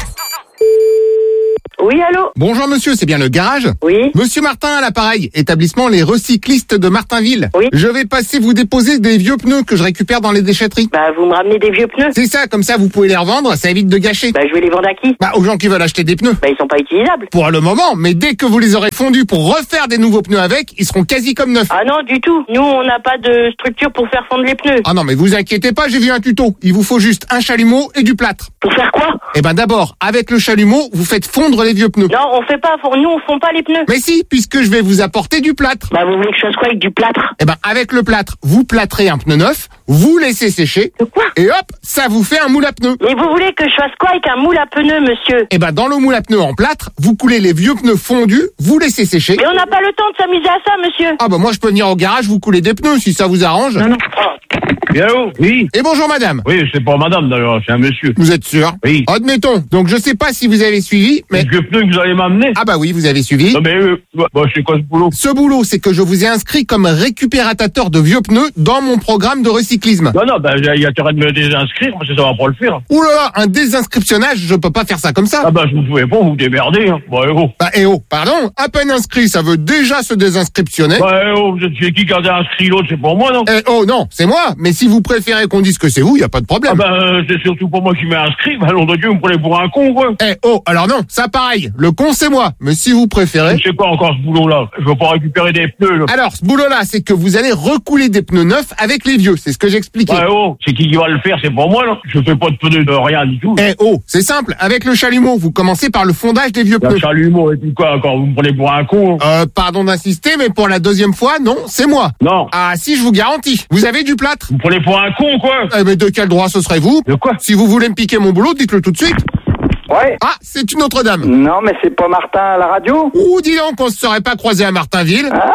Oui, allô? Bonjour monsieur, c'est bien le garage? Oui. Monsieur Martin à l'appareil, établissement Les Recyclistes de Martinville. Oui. Je vais passer vous déposer des vieux pneus que je récupère dans les déchetteries. Bah, vous me ramenez des vieux pneus? C'est ça, comme ça vous pouvez les revendre, ça évite de gâcher. Bah, je vais les vendre à qui? Bah aux gens qui veulent acheter des pneus. Bah, ils sont pas utilisables. Pour le moment, mais dès que vous les aurez fondus pour refaire des nouveaux pneus avec, ils seront quasi comme neufs. Ah non, du tout. Nous, on n'a pas de structure pour faire fondre les pneus. Ah non mais vous inquiétez pas, j'ai vu un tuto. Il vous faut juste un chalumeau et du plâtre. Pour faire quoi? Eh ben d'abord, avec le chalumeau, vous faites fondre les vieux pneus. Non, on fait pas, nous, on fond pas les pneus. Mais si, puisque je vais vous apporter du plâtre. Bah, vous voulez que je fasse quoi avec du plâtre? Eh ben, avec le plâtre, vous plâtrez un pneu neuf, vous laissez sécher. De quoi? Et hop, ça vous fait un moule à pneus. Mais vous voulez que je fasse quoi avec un moule à pneus, monsieur? Eh ben, dans le moule à pneus en plâtre, vous coulez les vieux pneus fondus, vous laissez sécher. Mais on n'a pas le temps de s'amuser à ça, monsieur. Ah bah, moi, je peux venir au garage vous couler des pneus, si ça vous arrange. Non, non. Oui, allô? Oui. Et bonjoon, madame. Oui, c'est pas madame d'ailleurs, c'est un monsieur. Vous êtes sûr? Oui. Admettons. Donc, je sais pas si vous avez suivi, mais... Les vieux pneus que vous allez m'amener? Ah bah oui, vous avez suivi. Non mais, euh, bah, c'est quoi ce boulot? Ce boulot, c'est que je vous ai inscrit comme récupérateur de vieux pneus dans mon programme de recyclisme. Non, non, bah, il y a intérêt de me désinscrire, parce que ça va pas le faire. Ouh là là, un désinscriptionnage, je peux pas faire ça comme ça. Ah bah, je vous pouvez pas vous démerder, hein. Bah, eh oh. Bah, eh oh, pardon, à peine inscrit, ça veut déjà se désinscriptionner. Bah, eh oh, vous êtes chez qui qui a inscrit l'autre, c'est pour moi, non? Eh oh, non, c'est moi, mais si vous préférez qu'on dise que c'est vous, y a pas de problème. Ah bah, euh, c'est surtout pour moi qui m'ai inscrit, bah, nom de Dieu, vous me prenez pour un con, quoi. Eh oh, alors non, ça pareil, le con c'est moi, mais si vous préférez... Je sais pas encore ce boulot-là, je veux pas récupérer des pneus, là. Alors, ce boulot-là, c'est que vous allez recouler des pneus neufs avec les vieux, c'est ce que j'expliquais. Bah, eh oh, c'est qui qui va le faire, c'est pas moi, là. Je fais pas de pneus de rien du tout. Eh oh, c'est simple, avec le chalumeau, vous commencez par le fondage des vieux Le pneus. chalumeau, et puis quoi, encore, vous me prenez pour un con, hein. Euh, pardon d'insister, mais pour la deuxième fois, non, c'est moi. Non. Ah si, je vous garantis, vous avez du plâtre. Vous me prenez pour un con, quoi. Eh mais de quel droit ce serait vous? De quoi? Si vous voulez me piquer mon boulot, dites-le tout de suite. Ouais. Ah, c'est une autre dame. Non, mais c'est pas Martin à la radio? Ouh, dis donc, on se serait pas croisé à Martinville. Ah,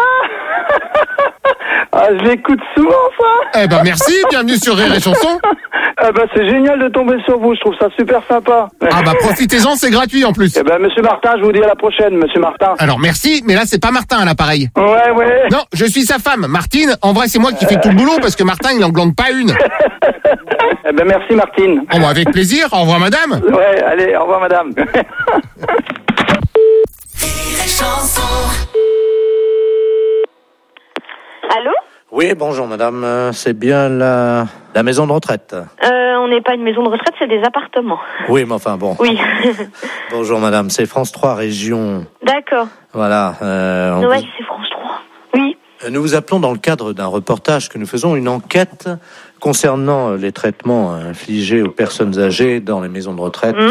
ah je l'écoute souvent, ça. Eh ben merci, bienvenue sur Rire et Chanson. Eh ben, c'est génial de tomber sur vous, je trouve ça super sympa. Ah bah profitez-en, c'est gratuit en plus. Eh ben, monsieur Martin, je vous dis à la prochaine, monsieur Martin. Alors merci, mais là c'est pas Martin à l'appareil. Ouais, ouais. Non, je suis sa femme, Martine. En vrai, c'est moi qui fais tout le boulot parce que Martin, il en glande pas une. Eh ben, merci, Martine. Oh, bah, avec plaisir, au revoir madame. Ouais, allez, au revoir, madame. Allô? Oui, bonjour madame, Euh, c'est bien la, la maison de retraite. euh, On n'est pas une maison de retraite, c'est des appartements. Oui, mais enfin bon. Oui. Bonjour madame, c'est France trois Région. D'accord. Voilà. Euh, on Ouais, vous- c'est France trois. Oui. Nous vous appelons dans le cadre d'un reportage que nous faisons, une enquête concernant les traitements infligés aux personnes âgées dans les maisons de retraite. Mmh.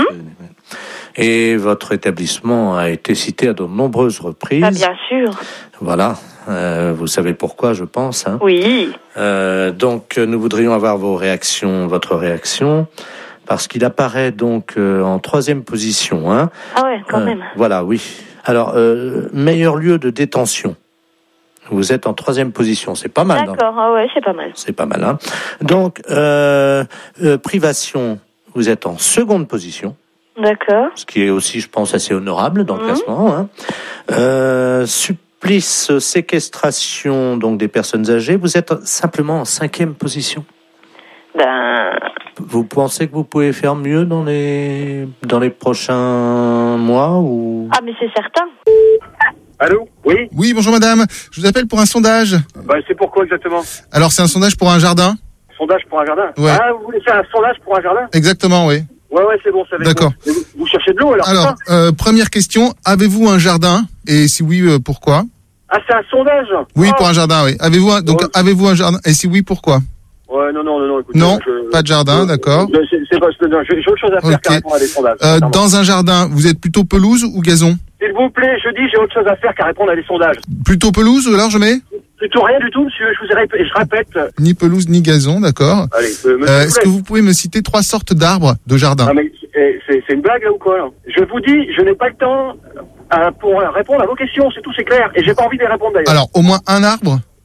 Et votre établissement a été cité à de nombreuses reprises. Ah, bien sûr. Voilà. Euh, vous savez pourquoi, je pense. Hein. Oui. Euh, donc, nous voudrions avoir vos réactions, votre réaction, parce qu'il apparaît donc euh, en troisième position. Hein. Ah ouais, quand Euh, même. Voilà, oui. Alors, euh, meilleur lieu de détention. Vous êtes en troisième position, c'est pas mal. D'accord, ah ouais, c'est pas mal. C'est pas mal, hein. Donc, euh, euh, privation, vous êtes en seconde position. D'accord. Ce qui est aussi, je pense, assez honorable dans le Mmh. classement. Hein. Euh, supplice, séquestration, donc des personnes âgées, vous êtes simplement en cinquième position. Ben... Vous pensez que vous pouvez faire mieux dans les dans les prochains mois ou Ah, mais c'est certain. Allô? Oui? Oui, bonjour madame. Je vous appelle pour un sondage. Bah, c'est pourquoi exactement? Alors, c'est un sondage pour un jardin? Sondage pour un jardin? Ouais. Ah, vous voulez faire un sondage pour un jardin? Exactement, oui. Ouais, ouais, c'est bon, ça va. D'accord. Vous, vous cherchez de l'eau alors? Alors, c'est ça euh, première question, avez-vous un jardin? Et si oui, euh, pourquoi? Ah, c'est un sondage? Oui, Ah. pour un jardin, oui. Avez-vous un, donc, Ouais. avez-vous un jardin? Et si oui, pourquoi? Ouais, non, non, non, non, écoutez, Non, je- pas de jardin, je- d'accord. je- C'est c'est pas, c'est- non, j'ai j'ai autre chose à faire Ok. qu'à répondre à des sondages. Euh, sincèrement. dans un jardin, vous êtes plutôt pelouse ou gazon? S'il vous plaît, je dis, j'ai autre chose à faire qu'à répondre à des sondages. Plutôt pelouse, alors je mets? Plutôt rien du tout, monsieur, je vous ai répété, je répète. Ni pelouse, ni gazon, d'accord. Allez, euh, monsieur, Euh, s'il Est-ce vous que plaît. vous pouvez me citer trois sortes d'arbres de jardin? Ah, mais eh, c'est c'est une blague là ou quoi là? Je vous dis, je n'ai pas le temps euh, pour répondre à vos questions, c'est tout, c'est clair. Et j'ai pas envie de les répondre d'ailleurs. Alors, au moins un arbre?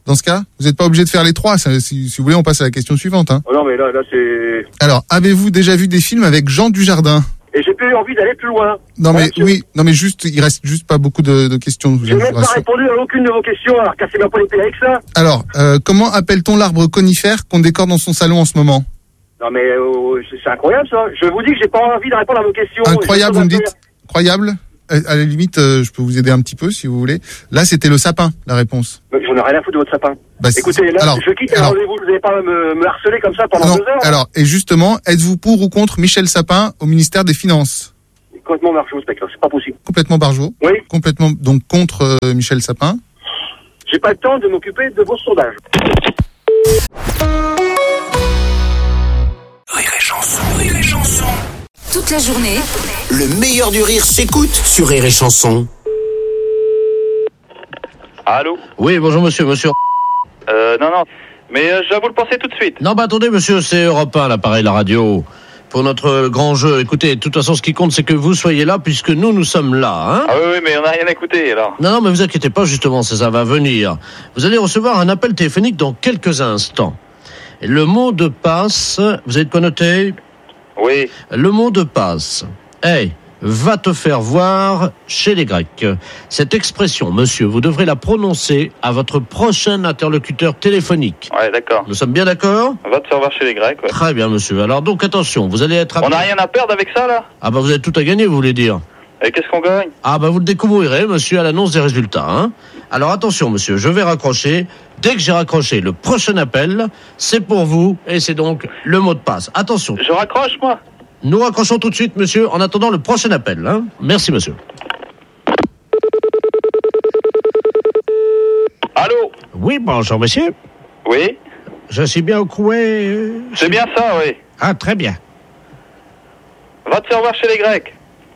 Dans ce cas, vous n'êtes pas obligé de faire les trois. Ça, si, si vous voulez, on passe à la question suivante. Hein. Oh non, mais là, là, c'est... Alors, avez-vous déjà vu des films avec Jean Dujardin? Et j'ai plus envie d'aller plus loin. Non, mais monsieur. oui, non, mais juste, il reste juste pas beaucoup de, de questions. J'ai même pas répondu à aucune de vos questions, alors cassez-moi pas les pieds avec ça. Alors, euh, comment appelle-t-on l'arbre conifère qu'on décore dans son salon en ce moment? Non, mais euh, c'est incroyable, ça. Je vous dis que j'ai pas envie de répondre à vos questions. Incroyable, vous me dites? Incroyable? À la limite, euh, je peux vous aider un petit peu si vous voulez. Là, c'était le sapin, la réponse. Mais j'en ai rien à foutre de votre sapin. Bah, écoutez, là, alors, je quitte alors, le rendez-vous. Vous n'allez pas me, me harceler comme ça pendant non, deux heures. Alors, et justement, êtes-vous pour ou contre Michel Sapin au ministère des Finances? Complètement marchot, ce mec-là. C'est pas possible. Complètement barjot. Oui. Complètement, donc contre euh, Michel Sapin. J'ai pas le temps de m'occuper de vos sondages. Rire et chanson, rire et chanson. Toute la journée, Le meilleur du rire s'écoute sur Rire et chanson. Allô? Oui, bonjour monsieur, monsieur. Euh, non, non. Mais euh, je vais vous le penser tout de suite. Non, bah attendez monsieur, c'est Europe un, l'appareil, la radio. Pour notre grand jeu, écoutez, de toute façon, ce qui compte, c'est que vous soyez là, puisque nous, nous sommes là, hein. Ah oui, oui, mais on n'a rien écouté, alors. Non, non, mais vous inquiétez pas, justement, ça, ça va venir. Vous allez recevoir un appel téléphonique dans quelques instants. Et le mot de passe, vous avez de quoi noter? Oui. Le mot de passe. Hey, va te faire voir chez les Grecs. Cette expression, monsieur, vous devrez la prononcer à votre prochain interlocuteur téléphonique. Ouais, d'accord. Nous sommes bien d'accord? On va te faire voir chez les Grecs, ouais. Très bien, monsieur. Alors donc, attention, vous allez être... On n'a rien à perdre avec ça, là? Ah bah vous avez tout à gagner, vous voulez dire? Et qu'est-ce qu'on gagne? Ah bah vous le découvrirez, monsieur, à l'annonce des résultats, hein. Alors attention, monsieur, je vais raccrocher. Dès que j'ai raccroché le prochain appel, c'est pour vous, et c'est donc le mot de passe. Attention. Je raccroche, moi? Nous raccrochons tout de suite, monsieur, en attendant le prochain appel, hein. Merci, monsieur. Allô? Oui, bonjour, monsieur. Oui? Je suis bien au couet. euh, C'est bien ça, oui. Ah, très bien. Va te faire voir chez les Grecs.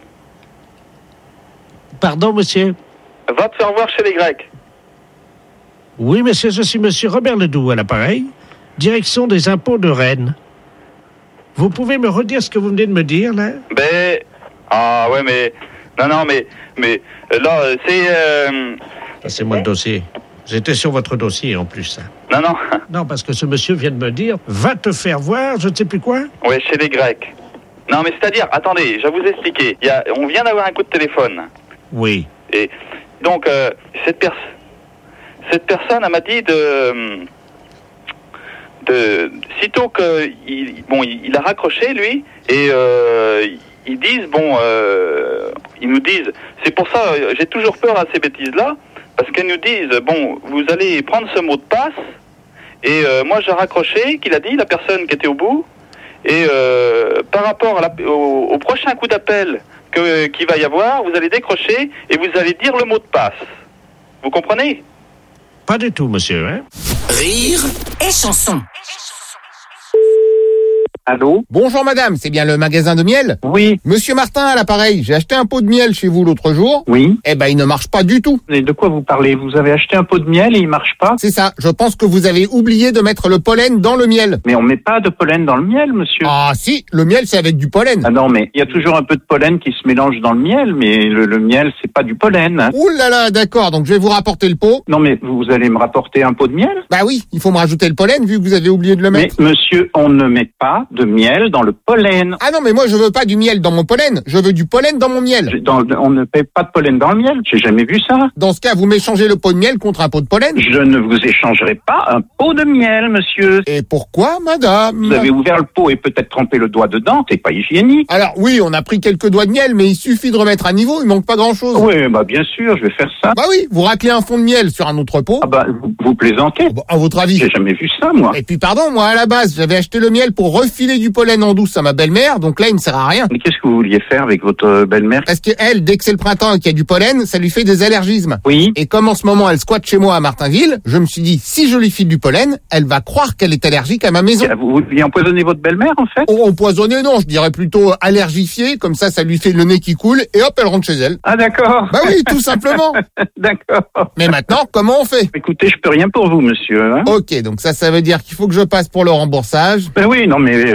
Pardon, monsieur. Va te faire voir chez les Grecs. Oui, monsieur, je suis monsieur Robert Ledoux à l'appareil, direction des impôts de Rennes. Vous pouvez me redire ce que vous venez de me dire, là? Ben... Ah, ouais, mais... Non, non, mais... Mais... Là, c'est... Euh... Passez-moi le dossier. J'étais sur votre dossier, en plus. Non, non. Non, parce que ce monsieur vient de me dire, va te faire voir, je ne sais plus quoi. Ouais, chez les Grecs. Non, mais c'est-à-dire... Attendez, je vais vous expliquer. Il y a... On vient d'avoir un coup de téléphone. Oui. Et donc, euh, cette, pers- cette personne, elle m'a dit de... de sitôt que... Il, bon, il, il a raccroché, lui, et euh, ils disent, bon... Euh, ils nous disent... C'est pour ça, j'ai toujours peur à ces bêtises-là, parce qu'elles nous disent, bon, vous allez prendre ce mot de passe, et euh, moi j'ai raccroché, qu'il a dit, la personne qui était au bout, et euh, par rapport à la, au, au prochain coup d'appel... Que, qu'il va y avoir, vous allez décrocher et vous allez dire le mot de passe. Vous comprenez? Pas du tout, monsieur, hein? Rire et chanson. Allô? Bonjour madame, c'est bien le magasin de miel? Oui. Monsieur Martin à l'appareil, j'ai acheté un pot de miel chez vous l'autre jour. Oui. Eh ben il ne marche pas du tout. Et de quoi vous parlez? Vous avez acheté un pot de miel et il marche pas? C'est ça, je pense que vous avez oublié de mettre le pollen dans le miel. Mais on met pas de pollen dans le miel, monsieur. Ah si, le miel c'est avec du pollen. Ah non, mais il y a toujours un peu de pollen qui se mélange dans le miel, mais le, le miel c'est pas du pollen. Hein. Ouh là là, d'accord, donc je vais vous rapporter le pot. Non mais vous allez me rapporter un pot de miel? Bah oui, il faut me rajouter le pollen vu que vous avez oublié de le mettre. Mais monsieur, on ne met pas de miel dans le pollen. Ah non, mais moi je veux pas du miel dans mon pollen, je veux du pollen dans mon miel. Dans, on ne paie pas de pollen dans le miel, j'ai jamais vu ça. Dans ce cas, vous m'échangez le pot de miel contre un pot de pollen? Je ne vous échangerai pas un pot de miel, monsieur. Et pourquoi, madame? Vous avez ouvert le pot et peut-être trempé le doigt dedans, c'est pas hygiénique. Alors oui, on a pris quelques doigts de miel, mais il suffit de remettre à niveau, il manque pas grand-chose. Oui, bah bien sûr, je vais faire ça. Bah oui, vous raclez un fond de miel sur un autre pot. Ah bah, vous, vous plaisantez. Bon, à votre avis? J'ai jamais vu ça, moi. Et puis pardon, moi à la base, j'avais acheté le miel pour refiler du pollen en douce à ma belle-mère, donc là il ne sert à rien. Mais qu'est-ce que vous vouliez faire avec votre belle-mère? Parce que elle, dès que c'est le printemps et qu'il y a du pollen, ça lui fait des allergismes. Oui. Et comme en ce moment elle squatte chez moi à Martinville, je me suis dit, si je lui file du pollen, elle va croire qu'elle est allergique à ma maison. Vous vouliez empoisonner votre belle-mère, en fait? Oh, empoisonner, non, je dirais plutôt allergifier, comme ça, ça lui fait le nez qui coule, et hop, elle rentre chez elle. Ah, d'accord. Bah oui, tout simplement. D'accord. Mais maintenant, comment on fait? Écoutez, je peux rien pour vous, monsieur. Hein? Ok, donc ça, ça veut dire qu'il faut que je passe pour le remboursage. Ben oui, non, mais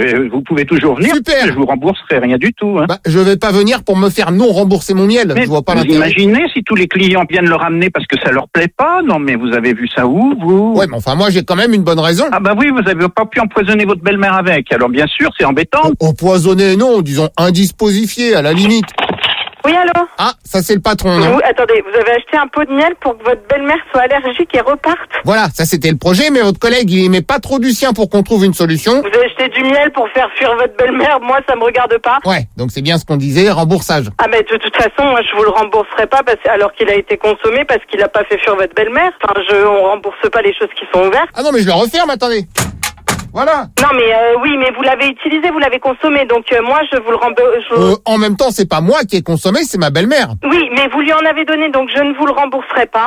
euh, vous pouvez toujours venir. Super. Je vous rembourserai rien du tout. Hein. Bah, je vais pas venir pour me faire non rembourser mon miel. Mais je vois pas vous l'intérêt. imaginez si tous les clients viennent le ramener parce que ça leur plaît pas? Non, mais vous avez vu ça où, vous? Ouais, mais enfin, moi, j'ai quand même une bonne raison. Ah bah oui, vous avez pas pu empoisonner votre belle-mère avec. Alors bien sûr, c'est embêtant. Empoisonné, non, disons indisposifié, à la limite. Oui, allô? Ah, ça c'est le patron, non? Vous, attendez, vous avez acheté un pot de miel pour que votre belle-mère soit allergique et reparte? Voilà, ça c'était le projet, mais votre collègue, il aimait pas trop du sien pour qu'on trouve une solution. Vous avez acheté du miel pour faire fuir votre belle-mère? Moi, ça me regarde pas. Ouais, donc c'est bien ce qu'on disait, remboursage. Ah, mais de toute façon, moi, je vous le rembourserai pas parce, alors qu'il a été consommé parce qu'il a pas fait fuir votre belle-mère. Enfin, je, on rembourse pas les choses qui sont ouvertes. Ah non, mais je le referme, attendez. Voilà. Non, mais euh, oui, mais vous l'avez utilisé, vous l'avez consommé, donc euh, moi, je vous le rembourse. Euh, en même temps, c'est pas moi qui ai consommé, c'est ma belle-mère. Oui, mais vous lui en avez donné, donc je ne vous le rembourserai pas.